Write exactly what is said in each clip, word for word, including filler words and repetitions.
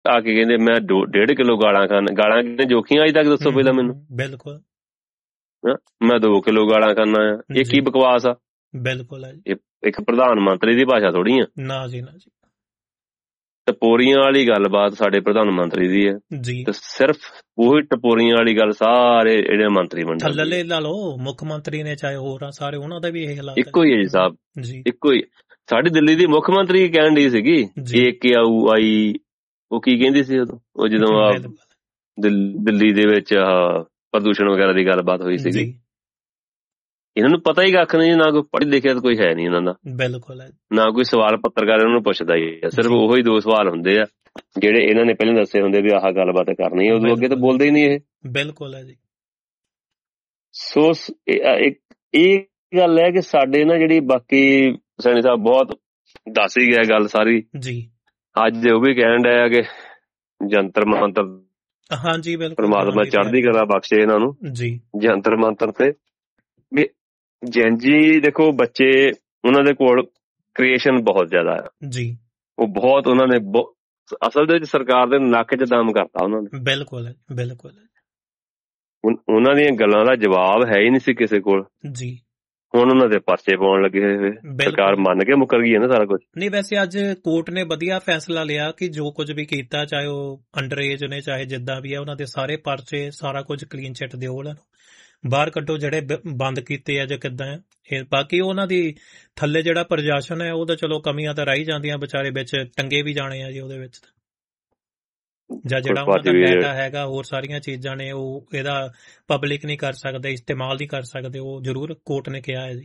ਆ ਕੇ ਕਹਿੰਦੇ ਮੈਂ ਦੋ ਡੇਢ ਕਿਲੋ ਗਾਲਾਂ ਖਾਣਾ, ਗਾਲਾਂ ਕਿੰਨੇ ਜੋਖੀਆਂ ਅੱਜ ਤੱਕ ਦੱਸੋ ਪਹਿਲਾਂ ਮੈਨੂੰ। ਬਿਲਕੁਲ ਮੈਂ ਦੋ ਕਿਲੋ ਗਾਲਾਂ ਖਾਣਾ ਆ, ਇਹ ਕੀ ਬਕਵਾਸ ਆ। ਬਿਲਕੁਲ ਇੱਕ ਪ੍ਰਧਾਨ ਮੰਤਰੀ ਦੀ ਭਾਸ਼ਾ ਥੋੜੀ ਆ। ਨਾ ਜੀ ਨਾ ਜੀ। ਟਪੋਰੀਆਂ ਵਾਲੀ ਗੱਲਬਾਤ ਸਾਡੇ ਪ੍ਰਧਾਨ ਮੰਤਰੀ ਦੀ ਹੈ ਤੇ ਸਿਰਫ ਉਹੀ ਟਪੋਰੀਆਂ ਵਾਲੀ ਗੱਲ ਸਾਰੇ ਜਿਹੜੇ ਮੰਤਰੀ ਮੰਡਲ ਥੱਲੇ ਲਾ ਲਓ, ਮੁੱਖ ਮੰਤਰੀ ਨੇ ਚਾਹੇ ਹੋਰ ਆ ਸਾਰੇ, ਉਹਨਾਂ ਦਾ ਵੀ ਇਹ ਹਾਲਾਤ ਇੱਕੋ ਹੀ ਹੈ ਜੀ ਸਾਹਿਬ, ਇੱਕੋ ਹੀ। ਸਾਡੀ ਦਿੱਲੀ ਦੀ ਮੁੱਖ ਮੰਤਰੀ ਕਹਿਣ ਡਈ ਸੀਗੀ ਏ ਕੇ ਆਊ ਆਈ, ਉਹ ਕੀ ਕਹਿੰਦੀ ਸੀ ਉਦੋਂ, ਉਹ ਜਦੋਂ ਆ ਦਿੱਲੀ ਦੇ ਵਿੱਚ ਆਹ ਪ੍ਰਦੂਸ਼ਣ ਵਗੈਰਾ ਦੀ ਗੱਲਬਾਤ ਹੋਈ ਸੀਗੀ। ਇਹਨਾਂ ਨੂੰ ਪਤਾ ਹੀ ਕੱਖ ਨਹੀਂ, ਨਾ ਕੋਈ ਪੜ੍ਹੀ ਲਿਖਿਆ ਤਾਂ ਕੋਈ ਹੈ ਨੀ ਇਹਨਾਂ ਦਾ, ਬਿਲਕੁਲ ਨਾ ਕੋਈ ਸਵਾਲ ਪੱਤਰਕਾਰ ਇਹਨਾਂ ਨੂੰ ਪੁੱਛਦਾ ਹੀ ਹੈ। ਸਿਰਫ ਉਹੀ ਦੋ ਸਵਾਲ ਹੁੰਦੇ ਆ ਜਿਹੜੇ ਇਹਨਾਂ ਨੇ ਪਹਿਲਾਂ ਦੱਸੇ ਹੁੰਦੇ ਵੀ ਆਹ ਗੱਲਬਾਤ ਕਰਨੀ ਹੈ, ਉਦੋਂ ਅੱਗੇ ਤਾਂ ਬੋਲਦੇ ਹੀ ਨਹੀਂ ਇਹ। ਬਿਲਕੁਲ ਹੈ ਜੀ। ਸੋ ਇਹ ਗੱਲ ਹੈ ਕਿ ਸਾਡੇ ਨਾ ਜਿਹੜੀ ਬਾਕੀ ਸੈਣੀ ਸਾਹਿਬ ਬਹੁਤ ਦੱਸ ਹੀ ਗਿਆ ਗੱਲ ਸਾਰੀ ਜੀ। ਅੱਜ ਉਹ ਵੀ ਕਹਿਣ ਡਿਆ ਕਿ ਜੰਤਰ ਮੰਤਰ, ਹਾਂਜੀ ਬਿਲਕੁਲ, ਪਰਮਾਤਮਾ ਚੜ੍ਹਦੀ ਕਲਾ ਬਖਸ਼ੇ ਇਹਨਾਂ ਨੂੰ ਜੀ। ਜੰਤਰ ਮੰਤਰ ਤੇ ਵੀ ਜੈਨਜੀ ਦੇਖੋ, ਬੱਚੇ ਉਹਨਾਂ ਦੇ ਕੋਲ ਕ੍ਰੀਏਸ਼ਨ ਬਹੁਤ ਜ਼ਿਆਦਾ ਆ ਜੀ। ਉਹ ਬਹੁਤ ਉਹਨਾਂ ਨੇ ਅਸਲ ਦੇ ਵਿੱਚ ਸਰਕਾਰ ਦੇ ਨੱਕ 'ਚ ਦਮ ਕਰਤਾ ਉਹਨਾਂ ਨੇ। ਬਿਲਕੁਲ ਬਿਲਕੁਲ। ਉਹਨਾਂ ਦੀਆਂ ਗੱਲਾਂ ਦਾ ਜਵਾਬ ਹੈ ਹੀ ਨਹੀਂ ਸੀ ਕਿਸੇ ਕੋਲ ਜੀ। ਹੁਣ ਉਹਨਾਂ ਦੇ ਪਰਚੇ ਪਾਉਣ ਲੱਗੇ ਹੋਏ, ਸਰਕਾਰ ਮੰਨ ਕੇ ਮੁੱਕਰ ਗਈ ਹੈ ਨਾ ਸਾਰਾ ਕੁਝ। ਨਹੀਂ ਵੈਸੇ ਅੱਜ ਕੋਰਟ ਨੇ ਵਧੀਆ ਫੈਸਲਾ ਲਿਆ ਕਿ ਜੋ ਕੁਝ ਵੀ ਕੀਤਾ, ਚਾਹੇ ਉਹ ਅੰਡਰ ਏਜ ਨੇ ਚਾਹੇ ਜਿੱਦਾਂ ਵੀ ਆ, ਉਹਨਾਂ ਦੇ ਸਾਰੇ ਪਰਚੇ ਸਾਰਾ ਕੁਝ ਕਲੀਨ ਚਿੱਟ ਦਿਓ, ਉਹਨਾਂ ਨੂੰ ਬਾਹਰ ਕੱਢੋ ਜਿਹੜੇ ਬੰਦ ਕੀਤੇ ਆ ਜਾਂ ਕਿੱਦਾਂ ਆ। ਇਹ ਬਾਕੀ ਉਹਨਾਂ ਦੀ ਥੱਲੇ ਜਿਹੜਾ ਪ੍ਰਸ਼ਾਸਨ ਹੈ ਉਹ ਤਾਂ ਚਲੋ ਕਮੀਆਂ ਤਾਂ ਰਹਿ ਜਾਂਦੀਆਂ, ਵਿਚਾਰੇ ਵਿੱਚ ਟੰਗੇ ਵੀ ਜਾਣੇ ਆ ਜੀ ਉਹਦੇ ਵਿੱਚ, ਜਾਂ ਜਿਹੜਾ ਉਹਨਾਂ ਦਾ ਡਾਟਾ ਹੈਗਾ ਹੋਰ ਸਾਰੀਆਂ ਚੀਜ਼ਾਂ ਨੇ ਉਹ ਇਹਦਾ ਪਬਲਿਕ ਨਹੀਂ ਕਰ ਸਕਦੇ, ਇਸਤੇਮਾਲ ਨਹੀਂ ਕਰ ਸਕਦੇ, ਉਹ ਜ਼ਰੂਰ ਕੋਰਟ ਨੇ ਕਿਹਾ ਹੈ ਜੀ।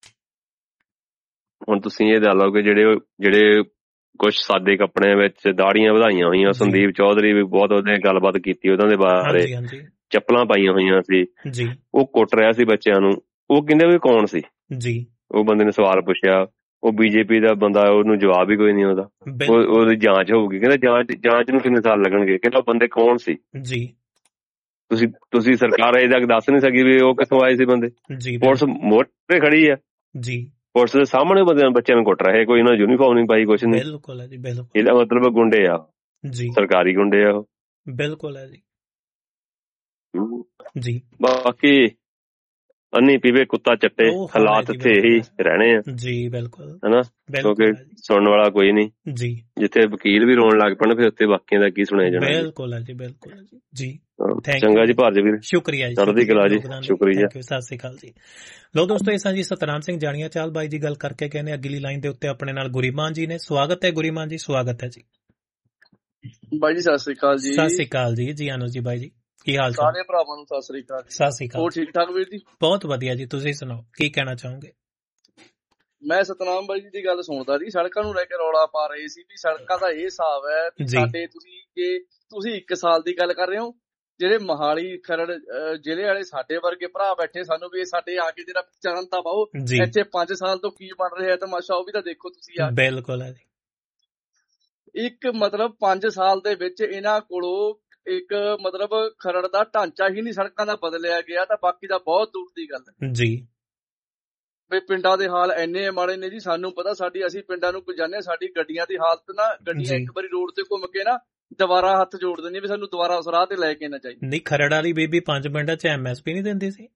ਹੁਣ ਤੁਸੀਂ ਇਹ ਦੱਸ ਲਓ ਕਿ ਜਿਹੜੇ ਜਿਹੜੇ ਕੁਛ ਸਾਦੇ ਕੱਪੜਿਆਂ ਵਿੱਚ ਦਾੜੀਆਂ ਵਧਾਈਆਂ ਹੋਈਆਂ, ਸੰਦੀਪ ਚੌਧਰੀ ਵੀ ਬਹੁਤ ਉਹਨੇ ਗੱਲਬਾਤ ਕੀਤੀ ਉਹਨਾਂ ਦੇ ਬਾਰੇ, ਚੱਪਲਾਂ ਪਾਈਆਂ ਹੋਈਆਂ ਸੀ, ਉਹ ਕੁੱਟ ਰਿਹਾ ਸੀ ਬੱਚਿਆਂ ਨੂੰ। ਉਹ ਕਹਿੰਦੇ ਵੀ ਕੌਣ ਸੀ ਜੀ? ਉਹ ਬੰਦੇ ਨੇ ਸਵਾਲ ਪੁੱਛਿਆ, ਉਹ ਬੀਜੇਪੀ ਦਾ ਬੰਦਾ, ਉਹਨੂੰ ਜਵਾਬ ਹੀ ਕੋਈ ਨਹੀਂ ਉਹਦਾ। ਉਹਦੀ ਜਾਂਚ ਹੋਊਗੀ, ਕਹਿੰਦਾ ਜਾਂਚ ਜਾਂਚ ਨੂੰ ਕਿੰਨੇ ਸਾਲ ਲੱਗਣਗੇ? ਕਹਿੰਦਾ ਬੰਦੇ ਕੌਣ ਸੀ ਜੀ? ਤੁਸੀਂ ਤੁਸੀਂ ਸਰਕਾਰ ਅਜੇ ਤੱਕ ਦੱਸ ਨਹੀਂ ਸਕੀ ਵੀ ਉਹ ਕਿੱਥੋਂ ਆਏ ਸੀ ਬੰਦੇ। ਪੁਲਿਸ ਮੋਢੇ ਖੜੀ ਆ ਜੀ, ਪੁਲਿਸ ਦੇ ਸਾਹਮਣੇ ਬੰਦੇ ਬੱਚਿਆਂ ਨੂੰ ਕੁੱਟ ਰਹੇ, ਕੋਈ ਉਹਨਾਂ ਯੂਨੀਫਾਰਮ ਨਹੀਂ ਪਾਈ, ਕੁਛ ਨਹੀਂ। ਬਿਲਕੁਲ ਹੈ ਜੀ, ਬਿਲਕੁਲ। ਇਹਦਾ ਮਤਲਬ ਗੁੰਡੇ ਆ ਜੀ, ਸਰਕਾਰੀ ਗੁੰਡੇ ਆ ਉਹ। ਬਿਲਕੁਲ ਹੈ ਜੀ ਜੀ। ਬਾਕੀ ਅੰਨੀ ਪੀਵੇ ਕੁੱਤਾ ਚੱਟੇ, ਹਾਲਾਤ ਇੱਥੇ ਇਹੀ ਰਹਿਣੇ ਆ ਜੀ। ਬਿਲਕੁਲ ਹਨਾ, ਕਿਉਂਕਿ ਸੁਣਨ ਵਾਲਾ ਕੋਈ ਨਹੀਂ ਜੀ। ਜਿੱਥੇ ਵਕੀਲ ਵੀ ਰੋਣ ਲੱਗ ਪੈਣ ਫਿਰ ਉੱਥੇ ਬਾਕੀਆਂ ਦਾ ਕੀ ਸੁਣਿਆ ਜਾਣਾ। ਬਿਲਕੁਲ ਹੈ ਜੀ, ਬਿਲਕੁਲ ਜੀ। ਚੰਗਾ ਜੀ ਭਾਰਜ ਵੀਰ, ਸ਼ੁਕਰੀਆ ਜੀ, ਚੜ੍ਹਦੀ ਕਲਾ ਜੀ, ਸ਼ੁਕਰੀਆ, ਸਤਿ ਸ੍ਰੀ ਅਕਾਲ ਜੀ। ਲੋ ਦੋਸਤੋ, ਇਹ ਸਾਂ ਜੀ ਸਤਨਾਮ ਸਿੰਘ ਜਾਣੀਆ ਚਾਲ ਬਾਈ ਜੀ ਗੱਲ ਕਰਕੇ ਕਹਿੰਦੇ ਅਗਲੀ ਲਾਈਨ ਦੇ ਉੱਤੇ ਆਪਣੇ ਨਾਲ ਗੁਰੀਮਾਨ ਜੀ ਨੇ। ਸਵਾਗਤ ਹੈ ਗੁਰੀਮਾਨ ਜੀ, ਸਵਾਗਤ ਹੈ ਜੀ ਬਾਈ ਜੀ। ਸਤਿ ਸ੍ਰੀ ਅਕਾਲ ਜੀ। ਸਤਿ ਸ੍ਰੀ ਅਕਾਲ ਜੀ, ਜੀ ਆਨੰਦ ਜੀ ਬਾਈ ਜੀ, ਕੀ ਹਾਲ ਚਾਲ? ਸਾਰੇ ਭਰਾਵਾਂ ਨੂੰ ਸਤਿ ਸ੍ਰੀ ਅਕਾਲ। ਸਤਿ ਸ੍ਰੀ ਅਕਾਲ। ਹੋਰ ਠੀਕ ਠਾਕ ਵੀਰ ਜੀ? ਬਹੁਤ ਵਧੀਆ ਜੀ, ਤੁਸੀਂ ਸੁਣਾਓ ਕੀ ਕਹਿਣਾ ਚਾਹੋਗੇ? ਮੈਂ ਸਤਨਾਮ ਬਾਈ ਜੀ ਦੀ ਗੱਲ ਸੁਣਦਾ ਜੀ, ਸੜਕਾਂ ਨੂੰ ਲੈ ਕੇ ਰੌਲਾ ਪਾ ਰਹੇ ਸੀ ਵੀ ਸੜਕਾਂ ਦਾ ਇਹ ਹਿਸਾਬ ਹੈ ਵੀ ਸਾਡੇ, ਤੁਸੀਂ ਕਿ ਤੁਸੀਂ ਇੱਕ ਸਾਲ ਦੀ ਗੱਲ ਕਰ ਰਹੇ ਹੋ, ਜਿਹੜੇ ਮੋਹਾਲੀ ਖਰੜ ਜ਼ਿਲ੍ਹੇ ਵਾਲੇ ਸਾਡੇ ਵਰਗੇ ਭਰਾ ਬੈਠੇ, ਸਾਨੂੰ ਵੀ ਸਾਡੇ ਆ ਕੇ ਜਿਹੜਾ ਚਰਨ ਤਾਂ ਪਾਓ, ਇੱਥੇ ਪੰਜ ਸਾਲ ਤੋਂ ਕੀ ਬਣ ਰਿਹਾ ਤਮਾਸ਼ਾ ਉਹ ਵੀ ਤਾਂ ਦੇਖੋ ਤੁਸੀਂ ਆ। ਬਿਲਕੁਲ ਹੈ ਜੀ। ਇੱਕ ਮਤਲਬ ਪੰਜ ਸਾਲ ਦੇ ਵਿੱਚ ਇਹਨਾਂ ਕੋਲੋਂ ਇੱਕ ਮਤਲਬ ਖਰੜ ਦਾ ਢਾਂਚਾ ਹੀ ਨਹੀਂ ਸੜਕਾਂ ਦਾ ਬਦਲਿਆ ਗਿਆ, ਤਾਂ ਬਾਕੀ ਦਾ ਬਹੁਤ ਦੂਰ ਦੀ ਗੱਲ ਹੈ ਜੀ। ਵੀ ਪਿੰਡਾਂ ਦੇ ਹਾਲ ਇੰਨੇ ਮਾੜੇ ਨੇ ਜੀ, ਸਾਨੂੰ ਪਤਾ, ਸਾਡੀ ਅਸੀਂ ਪਿੰਡਾਂ ਨੂੰ ਜਾਂਦੇ, ਸਾਡੀ ਗੱਡੀਆਂ ਦੀ ਹਾਲਤ ਨਾ, ਗੱਡੀਆਂ ਇੱਕ ਵਾਰੀ ਰੋਡ ਤੇ ਘੁੰਮ ਕੇ ਨਾ ਦੁਬਾਰਾ ਹੱਥ ਜੋੜ ਦਿੰਦੀ ਵੀ ਸਾਨੂੰ ਦੁਬਾਰਾ ਉਸ ਰਾਹ ਤੇ ਲੈ ਕੇ ਨਾ ਚਾਹੀਦੀ। ਨਹੀਂ, ਖਰੜ ਵਾਲੀ ਬੀਬੀ ਪੰਜ ਮਿੰਟਾਂ ਚ ਐਮ ਐਸ ਪੀ ਨਹੀਂ ਦਿੰਦੀ ਸੀ?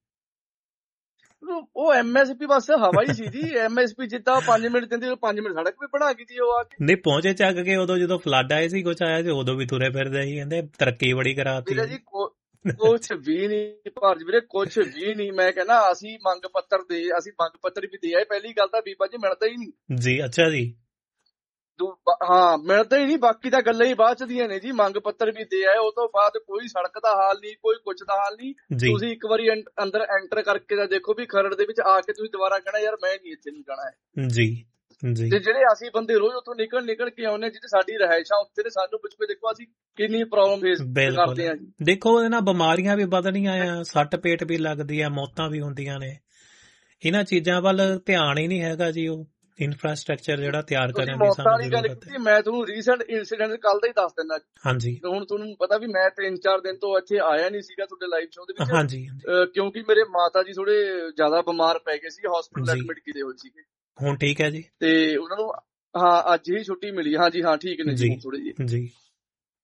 ਉਹ ਐਮ ਐਸ ਪੀ ਬਸ ਹਵਾ ਹੀ ਸੀ ਜੀ। ਐਮ ਐਸ ਪੀ ਜਿੱਦਾਂ ਪੰਜ ਮਿੰਟ ਦਿੰਦੀ, ਪੰਜ ਮਿੰਟ ਸੜਕ ਵੀ ਬਣਾ ਗਈ ਜੀ ਉਹ ਆ ਕੇ। ਨਹੀਂ ਪਹੁੰਚੇ ਚੱਕ ਕੇ ਉਦੋਂ ਜਦੋਂ ਫਲੱਡ ਆਏ ਸੀ, ਕੁਛ ਆਇਆ ਸੀ, ਉਦੋਂ ਵੀ ਤੁਰੇ ਫਿਰਦੇ ਸੀ, ਕਹਿੰਦੇ ਤਰੱਕੀ ਬੜੀ ਕਰਾਤੀ ਜੀ। ਕੁਛ ਵੀ ਨੀ ਭਾਰਜ ਵੀਰੇ, ਕੁਛ ਵੀ ਨੀ। ਮੈਂ ਕਹਿੰਦਾ ਅਸੀਂ ਮੰਗ ਪੱਤਰ ਦੇ ਅਸੀਂ ਮੰਗ ਪੱਤਰ ਵੀ ਦੇ ਆਏ। ਪਹਿਲੀ ਗੱਲ ਤਾਂ ਬੀਬਾ ਜੀ ਮਿਲਦਾ ਹੀ ਨਹੀਂ ਜੀ। ਅੱਛਾ ਜੀ। ਹਾਂ, ਮਿਲਦਾ ਹੀ ਨਹੀਂ, ਬਾਕੀ ਤਾਂ ਗੱਲਾਂ ਹੀ ਬਾਅਦ ਚ ਦੀਆਂ ਨੇ ਜੀ। ਮੰਗ ਪੱਤਰ ਵੀ ਦੇ ਆਏ, ਉਹ ਤੋਂ ਬਾਅਦ ਕੋਈ ਸੜਕ ਦਾ ਹਾਲ ਨਹੀਂ, ਕੋਈ ਕੁਛ ਦਾ ਹਾਲ ਨਹੀਂ। ਤੁਸੀਂ ਇੱਕ ਵਾਰੀ ਅੰਦਰ ਐਂਟਰ ਕਰਕੇ ਤਾਂ ਦੇਖੋ ਵੀ ਖਰੜ ਦੇ ਵਿੱਚ ਆ ਕੇ ਤੁਸੀਂ ਦੁਬਾਰਾ ਕਹਿਣਾ ਯਾਰ ਮੈਂ ਨੀ ਇੱਥੇ ਨਹੀਂ ਜਾਣਾ ਹੈ ਜੀ ਜੀ। ਤੇ ਜਿਹੜੇ ਅਸੀਂ ਬੰਦੇ ਰੋਜ਼ ਉੱਥੋਂ ਨਿਕਲ ਨਿਕਲ ਕੇ ਆਉਂਦੇ, ਜਿਹੜੇ ਸਾਡੀ ਰਿਹਾਇਸ਼ਾਂ ਉੱਥੇ ਨੇ, ਸਾਨੂੰ ਪੁੱਛ ਕੇ ਦੇਖੋ ਅਸੀਂ ਕਿੰਨੀ ਪ੍ਰੋਬਲਮ ਫੇਸ ਕਰਦੇ ਹਾਂ। ਦੇਖੋ ਇਹਦੇ ਨਾਲ ਬਿਮਾਰੀਆਂ ਵੀ ਵਧਣੀਆਂ ਆ, ਸੱਟ ਪੇਟ ਵੀ ਲੱਗਦੀ ਆ, ਮੌਤਾਂ ਵੀ ਹੁੰਦੀਆਂ ਨੇ। ਇਹਨਾਂ ਚੀਜ਼ਾਂ ਵੱਲ ਧਿਆਨ ਹੀ ਨਹੀਂ ਹੈਗਾ ਜੀ। ਉਹ ਇਨਫਰਾਸਟ੍ਰਕਚਰ ਜਿਹੜਾ ਤਿਆਰ ਕਰਨ ਦੀ ਸਾਨੂੰ ਜ਼ਰੂਰਤ ਹੈ। ਮੈਂ ਤੁਹਾਨੂੰ ਰੀਸੈਂਟ ਇਨਸੀਡੈਂਟ ਕੱਲ ਦਾ ਹੀ ਦੱਸ ਦਿੰਦਾ ਹਾਂਜੀ। ਹੁਣ ਤੁਹਾਨੂੰ ਪਤਾ ਵੀ ਮੈਂ ਤਿੰਨ ਚਾਰ ਦਿਨ ਤੋਂ ਇੱਥੇ ਆਇਆ ਨਹੀਂ ਸੀਗਾ ਤੁਹਾਡੇ ਲਾਈਵ ਸ਼ੋਅ ਦੇ ਵਿੱਚ। ਹਾਂਜੀ। ਕਿਉਂਕਿ ਮੇਰੇ ਮਾਤਾ ਜੀ ਥੋੜੇ ਜ਼ਿਆਦਾ ਬਿਮਾਰ ਪੈ ਗਏ ਸੀ, ਹਸਪੀਟਲ ਐਡਮਿਟ ਕੀਤੇ ਹੋਏ ਸੀਗੇ। ਹੁਣ ਠੀਕ ਹੈ ਜੀ? ਤੇ ਉਹਨਾਂ ਨੂੰ ਹਾਂ ਅੱਜ ਹੀ ਛੁੱਟੀ ਮਿਲੀ। ਹਾਂਜੀ ਹਾਂ ਠੀਕ ਨੇ ਜੀ ਥੋੜੇ ਜਿਹੇ ਜੀ।